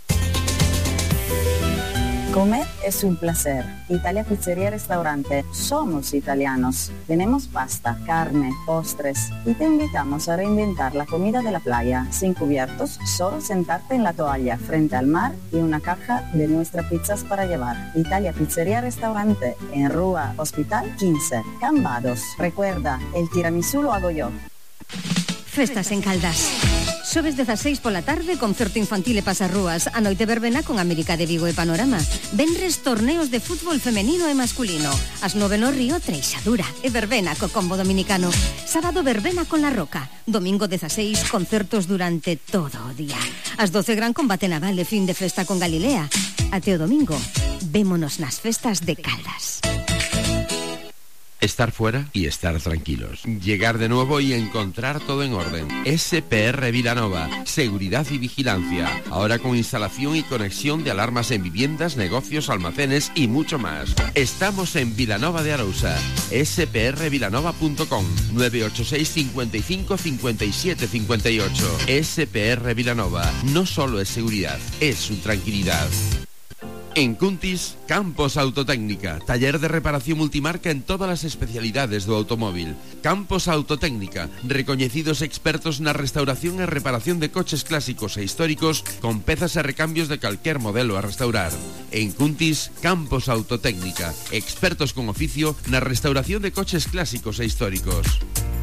Comer es un placer. Italia Pizzería Restaurante. Somos italianos. Tenemos pasta, carne, postres y te invitamos a reinventar la comida de la playa. Sin cubiertos, solo sentarte en la toalla frente al mar y una caja de nuestras pizzas para llevar. Italia Pizzería Restaurante en Rúa Hospital 15, Cambados. Recuerda, el tiramisú lo hago yo. Festas en Caldas. Xoves 16 pola tarde, concerto infantil e pasarrúas. A noite verbena con América de Vigo e Panorama. Venres torneos de fútbol femenino e masculino. As 9 no Río, Treixadura e verbena co combo dominicano. Sábado verbena con La Roca. Domingo 16, concertos durante todo o día. As 12 gran combate naval e fin de festa con Galilea. Até o domingo, vémonos nas festas de Caldas. Estar fuera y estar tranquilos. Llegar de nuevo y encontrar todo en orden. SPR Vilanova. Seguridad y vigilancia. Ahora con instalación y conexión de alarmas en viviendas, negocios, almacenes y mucho más. Estamos en Vilanova de Arousa. sprvilanova.com 986 55 57 58. SPR Vilanova. No solo es seguridad, es su tranquilidad. En Cuntis, Campos Autotécnica, taller de reparación multimarca en todas as especialidades do automóvil. Campos Autotécnica, recoñecidos expertos na restauración e reparación de coches clásicos e históricos con pezas e recambios de calquer modelo a restaurar. En Cuntis, Campos Autotécnica, expertos con oficio na restauración de coches clásicos e históricos.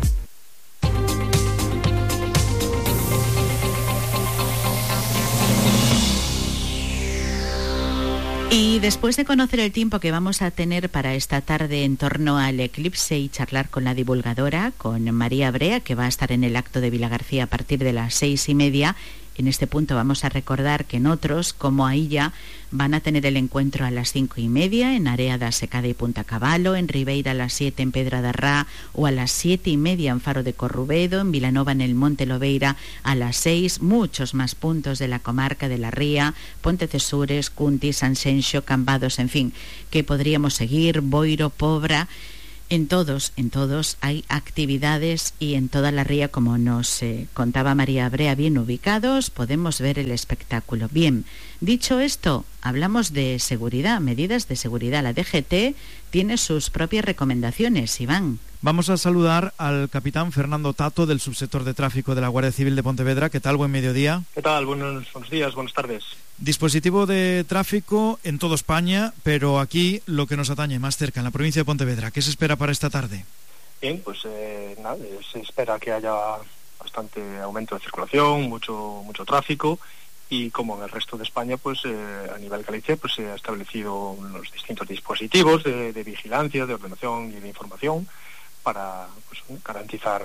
Y después de conocer el tiempo que vamos a tener para esta tarde en torno al eclipse y charlar con la divulgadora, con María Brea, que va a estar en el acto de Vilagarcía a partir de las 6:30, en este punto vamos a recordar que en otros, como Ailla, van a tener el encuentro a las 5:30 en Area da Secada y Punta Caballo, en Ribeira a las 7 en Pedra da Rá o a las 7:30 en Faro de Corrubedo, en Vilanova en el Monte Lobeira a las 6, muchos más puntos de la comarca de la Ría, Pontecesures, Cuntis, Sanxenxo, Cambados, en fin, que podríamos seguir, Boiro, Pobra. En todos hay actividades y en toda la ría, como nos contaba María Brea, bien ubicados, podemos ver el espectáculo. Bien, dicho esto, hablamos de seguridad, medidas de seguridad. La DGT tiene sus propias recomendaciones, Iván. Vamos a saludar al capitán Fernando Tato del subsector de tráfico de la Guardia Civil de Pontevedra. ¿Qué tal? Buen mediodía. ¿Qué tal? Buenos días, buenas tardes. Dispositivo de tráfico en toda España, pero aquí lo que nos atañe más cerca, en la provincia de Pontevedra. ¿Qué se espera para esta tarde? Bien, pues se espera que haya bastante aumento de circulación, mucho tráfico, y como en el resto de España, pues a nivel Galicia, pues se ha establecido unos distintos dispositivos de vigilancia, de ordenación y de información para garantizar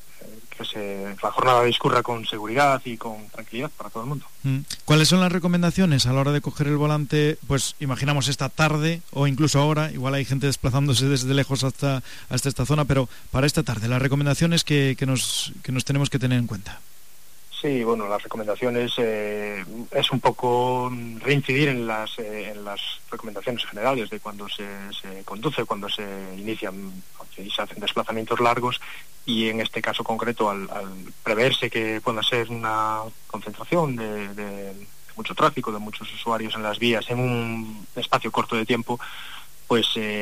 que la jornada discurra con seguridad y con tranquilidad para todo el mundo. ¿Cuáles son las recomendaciones a la hora de coger el volante? Pues imaginamos esta tarde o incluso ahora, igual hay gente desplazándose desde lejos hasta esta zona, pero para esta tarde, las recomendaciones que nos tenemos que tener en cuenta. Sí, bueno, las recomendaciones es un poco reincidir en las recomendaciones generales de cuando se conduce, cuando se inician y se hacen desplazamientos largos, y en este caso concreto al preverse que pueda ser una concentración de mucho tráfico, de muchos usuarios en las vías en un espacio corto de tiempo, pues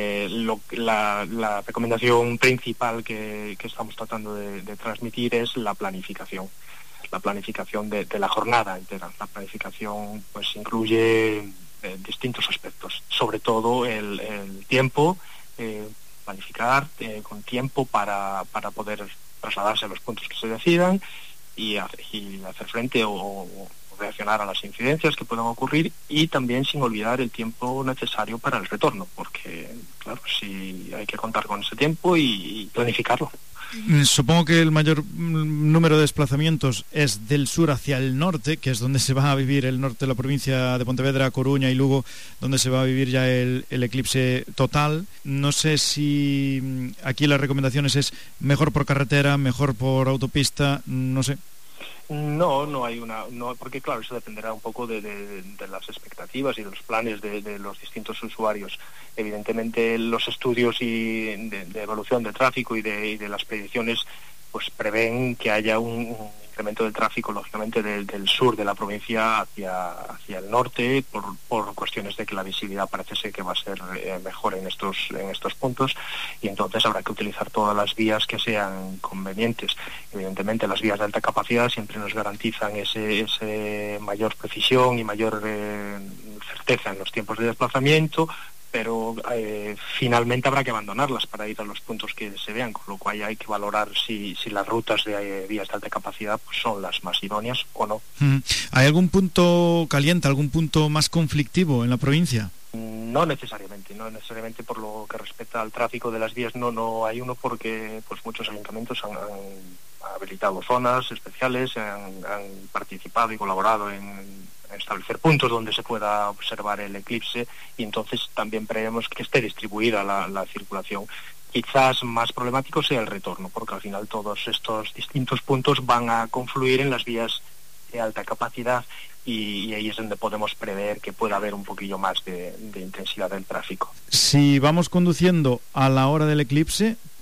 la recomendación principal que estamos tratando de transmitir es la planificación de la jornada entera. La planificación pues incluye distintos aspectos, sobre todo el tiempo, planificar con tiempo para poder trasladarse a los puntos que se decidan y hacer frente o reaccionar a las incidencias que puedan ocurrir, y también sin olvidar el tiempo necesario para el retorno, porque claro, sí hay que contar con ese tiempo y planificarlo. Supongo que el mayor número de desplazamientos es del sur hacia el norte, que es donde se va a vivir el norte de la provincia de Pontevedra, Coruña y Lugo, donde se va a vivir ya el eclipse total. No sé si aquí las recomendaciones es mejor por carretera, mejor por autopista, no sé. No hay porque claro, eso dependerá un poco de las expectativas y de los planes de los distintos usuarios. Evidentemente los estudios y de evolución del tráfico y de las predicciones pues prevén que haya un incremento del tráfico, lógicamente del sur de la provincia hacia el norte, por cuestiones de que la visibilidad parece ser que va a ser mejor en estos puntos, y entonces habrá que utilizar todas las vías que sean convenientes. Evidentemente las vías de alta capacidad siempre nos garantizan ese mayor precisión y mayor certeza en los tiempos de desplazamiento, pero finalmente habrá que abandonarlas para ir a los puntos que se vean, con lo cual hay que valorar si las rutas de vías de alta capacidad pues son las más idóneas o no. ¿Hay algún punto caliente, algún punto más conflictivo en la provincia? No necesariamente por lo que respecta al tráfico de las vías, no hay uno, porque pues muchos ayuntamientos han habilitado zonas especiales, han participado y colaborado en establecer puntos donde se pueda observar el eclipse, y entonces también prevemos que esté distribuida la circulación. Quizás más problemático sea el retorno, porque al final todos estos distintos puntos van a confluir en las vías de alta capacidad, y ahí es donde podemos prever que pueda haber un poquillo más de intensidad del tráfico. Si vamos conduciendo a la hora del eclipse,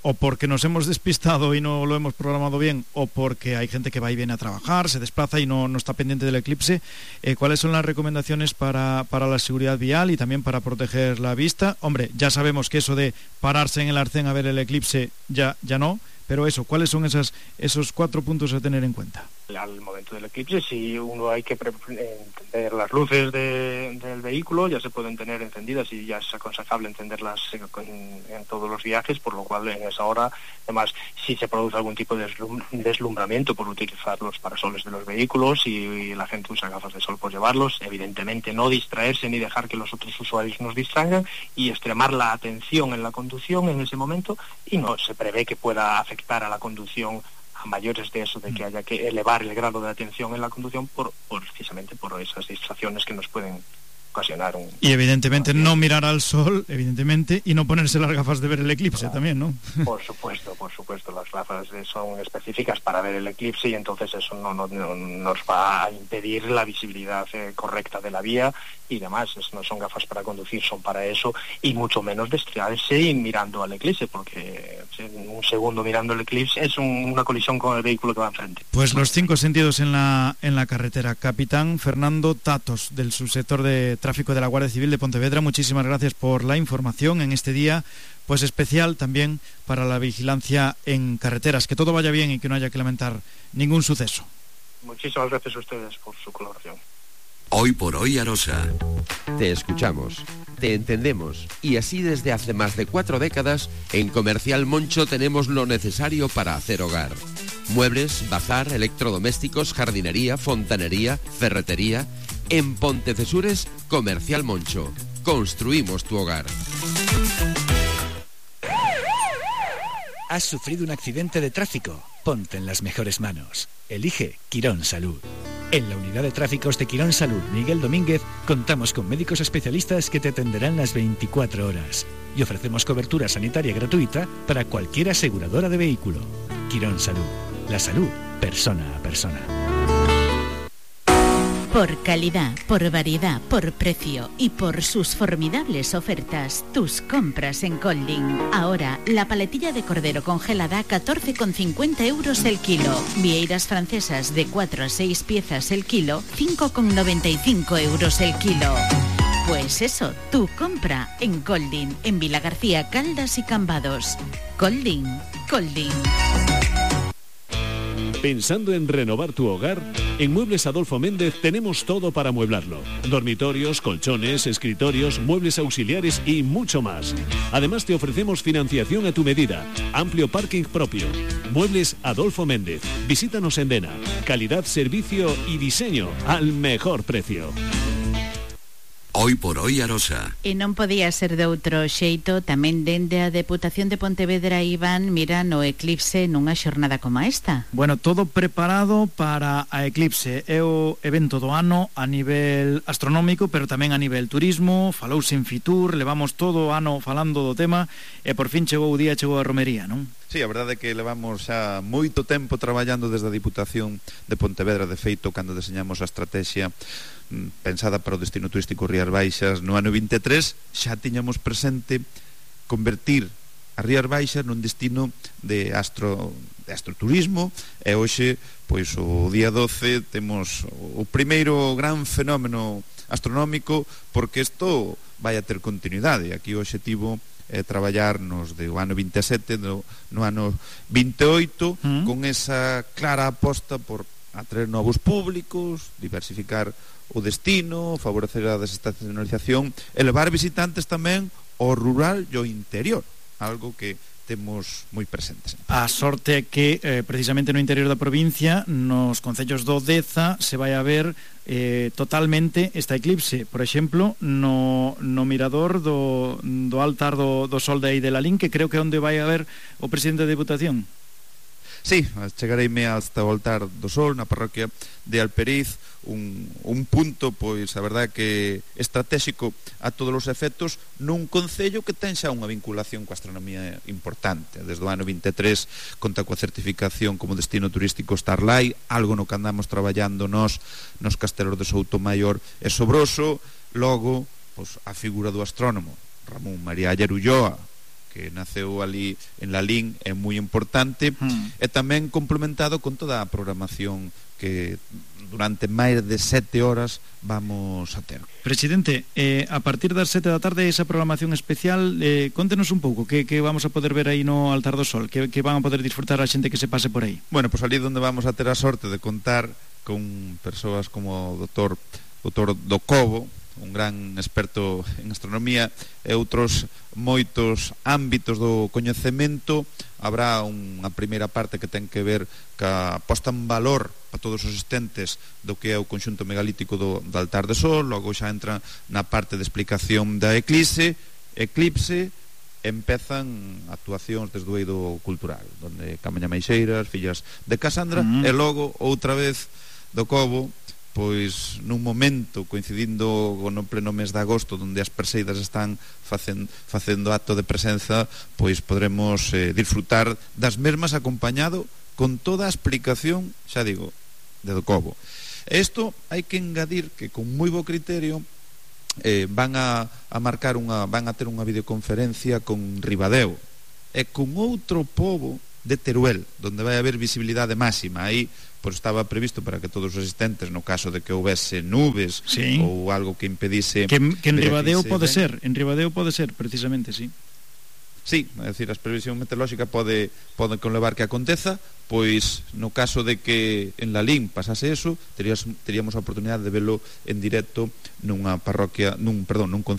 o porque nos hemos despistado y no lo hemos programado bien, o porque hay gente que va y viene a trabajar, se desplaza y no está pendiente del eclipse, ¿cuáles son las recomendaciones para la seguridad vial y también para proteger la vista? Hombre, ya sabemos que eso de pararse en el arcén a ver el eclipse ya no, pero eso, ¿cuáles son esos 4 puntos a tener en cuenta? Al momento del eclipse, si uno hay que encender las luces del vehículo, ya se pueden tener encendidas y ya es aconsejable encenderlas en todos los viajes, por lo cual en esa hora, además, si se produce algún tipo de deslumbramiento por utilizar los parasoles de los vehículos y la gente usa gafas de sol, pues llevarlos, evidentemente no distraerse ni dejar que los otros usuarios nos distraigan y extremar la atención en la conducción en ese momento, y no se prevé que pueda afectar a la conducción a mayores de eso, de que haya que elevar el grado de atención en la conducción precisamente por esas distracciones que nos pueden ocasionar Y evidentemente no mirar al sol, evidentemente, y no ponerse las gafas de ver el eclipse también, ¿no? Por supuesto, las gafas son específicas para ver el eclipse y entonces eso no nos va a impedir la visibilidad correcta de la vía y demás. No son gafas para conducir, son para eso, y mucho menos distraerse y mirando al eclipse, porque un segundo mirando el eclipse es una colisión con el vehículo que va enfrente. Pues los 5 sentidos en la carretera. Capitán Fernando Tatos, del subsector de tráfico de la Guardia Civil de Pontevedra, muchísimas gracias por la información en este día pues especial también para la vigilancia en carreteras. Que todo vaya bien y que no haya que lamentar ningún suceso. Muchísimas gracias a ustedes por su colaboración. Hoy por hoy Arosa. Te escuchamos, te entendemos y así desde hace más de 4 décadas en Comercial Moncho tenemos lo necesario para hacer hogar. Muebles, bazar, electrodomésticos, jardinería, fontanería, ferretería. En Pontecesures, Comercial Moncho. Construimos tu hogar. ¿Has sufrido un accidente de tráfico? Ponte en las mejores manos. Elige Quirón Salud. En la unidad de tráficos de Quirón Salud Miguel Domínguez contamos con médicos especialistas que te atenderán las 24 horas y ofrecemos cobertura sanitaria gratuita para cualquier aseguradora de vehículo. Quirón Salud. La salud, persona a persona. Por calidad, por variedad, por precio y por sus formidables ofertas, tus compras en Colding. Ahora, la paletilla de cordero congelada a 14,50 euros el kilo. Vieiras francesas de 4 a 6 piezas el kilo, 5,95 euros el kilo. Pues eso, tu compra en Colding, en Vilagarcía, Caldas y Cambados. Colding. ¿Pensando en renovar tu hogar? En Muebles Adolfo Méndez tenemos todo para amueblarlo. Dormitorios, colchones, escritorios, muebles auxiliares y mucho más. Además te ofrecemos financiación a tu medida, amplio parking propio. Muebles Adolfo Méndez. Visítanos en Dena. Calidad, servicio y diseño al mejor precio. Hoy por hoy Arosa. E non podía ser de outro xeito, tamén dende a Deputación de Pontevedra Iván miran o eclipse nunha xornada como esta. Bueno, todo preparado para a eclipse. É o evento do ano a nivel astronómico, pero tamén a nivel turismo. Falouse en Fitur, levamos todo o ano falando do tema e por fin chegou o día, chegou a romería, non? Sí, a verdade é que levamos xa moito tempo traballando desde a Diputación de Pontevedra. De feito, cando deseñamos a estrategia pensada para o destino turístico Rías Baixas no ano 23, xa tiñamos presente convertir a Rías Baixas nun destino de astroturismo, e hoxe, pois o día 12 temos o primeiro gran fenómeno astronómico, porque isto vai a ter continuidade. Aquí o obxectivo é traballar nos do ano 27 no ano 28 con esa clara aposta por atraer novos públicos, diversificar o destino, favorecer a desestacionalización, elevar visitantes tamén ao rural e ao interior, algo que temos moi presentes. A sorte é que precisamente no interior da provincia, nos concellos do Deza, se vai a ver totalmente esta eclipse. Por exemplo, no mirador do altar do Sol de aí de Lalín, que creo que é onde vai a ver o presidente da Diputación. Sí, chegareime hasta o altar do Sol na parroquia de Alperiz, un punto, pois a verdade que estratégico a todos os efectos, nun concello que ten xa unha vinculación coa astronomía importante. Desde o ano 23 conta coa certificación como destino turístico Starlight, algo no que andamos traballando nos castelos de Soutomaior e Sobroso. Logo, pois, a figura do astrónomo Ramón María Ayer Ulloa, que naceu ali en Lalín, é moi importante, e tamén complementado con toda a programación que durante máis de 7 horas vamos a ter. Presidente, a partir das 7 da tarde esa programación especial, contenos un pouco que vamos a poder ver aí no Altar do Sol, que van a poder disfrutar a xente que se pase por aí. Bueno, pois ali onde vamos a ter a sorte de contar con persoas como o doutor Docobo, un gran experto en astronomía, e outros moitos ámbitos do coñecemento. Habrá unha primeira parte que ten que ver ca posta en valor a todos os asistentes do que é o conxunto megalítico do Altar do Sol. Logo xa entra na parte de explicación da eclipse, empezan actuacións desde o eido cultural, donde Camaña Meixeiras, fillas de Casandra, e logo outra vez do Cobo, pois nun momento coincidindo no pleno mes de agosto, onde as perseidas están facendo acto de presenza, pois podremos disfrutar das mesmas acompañado con toda a explicación, xa digo, de do Cobo. Isto hai que engadir que con moi bo criterio van a ter unha videoconferencia con Ribadeo e con outro pobo de Teruel, onde vai haber visibilidade máxima. Aí pois estaba previsto para que todos os asistentes, no caso de que houvese nubes ou algo que impedise que en Ribadeo pode ser, precisamente, sí. Sí, é dicir, a previsión meteorolóxica pode conlevar que aconteza, pois no caso de que en Lalín pasase eso, teríamos a oportunidade de velo en directo nunha parroquia, nun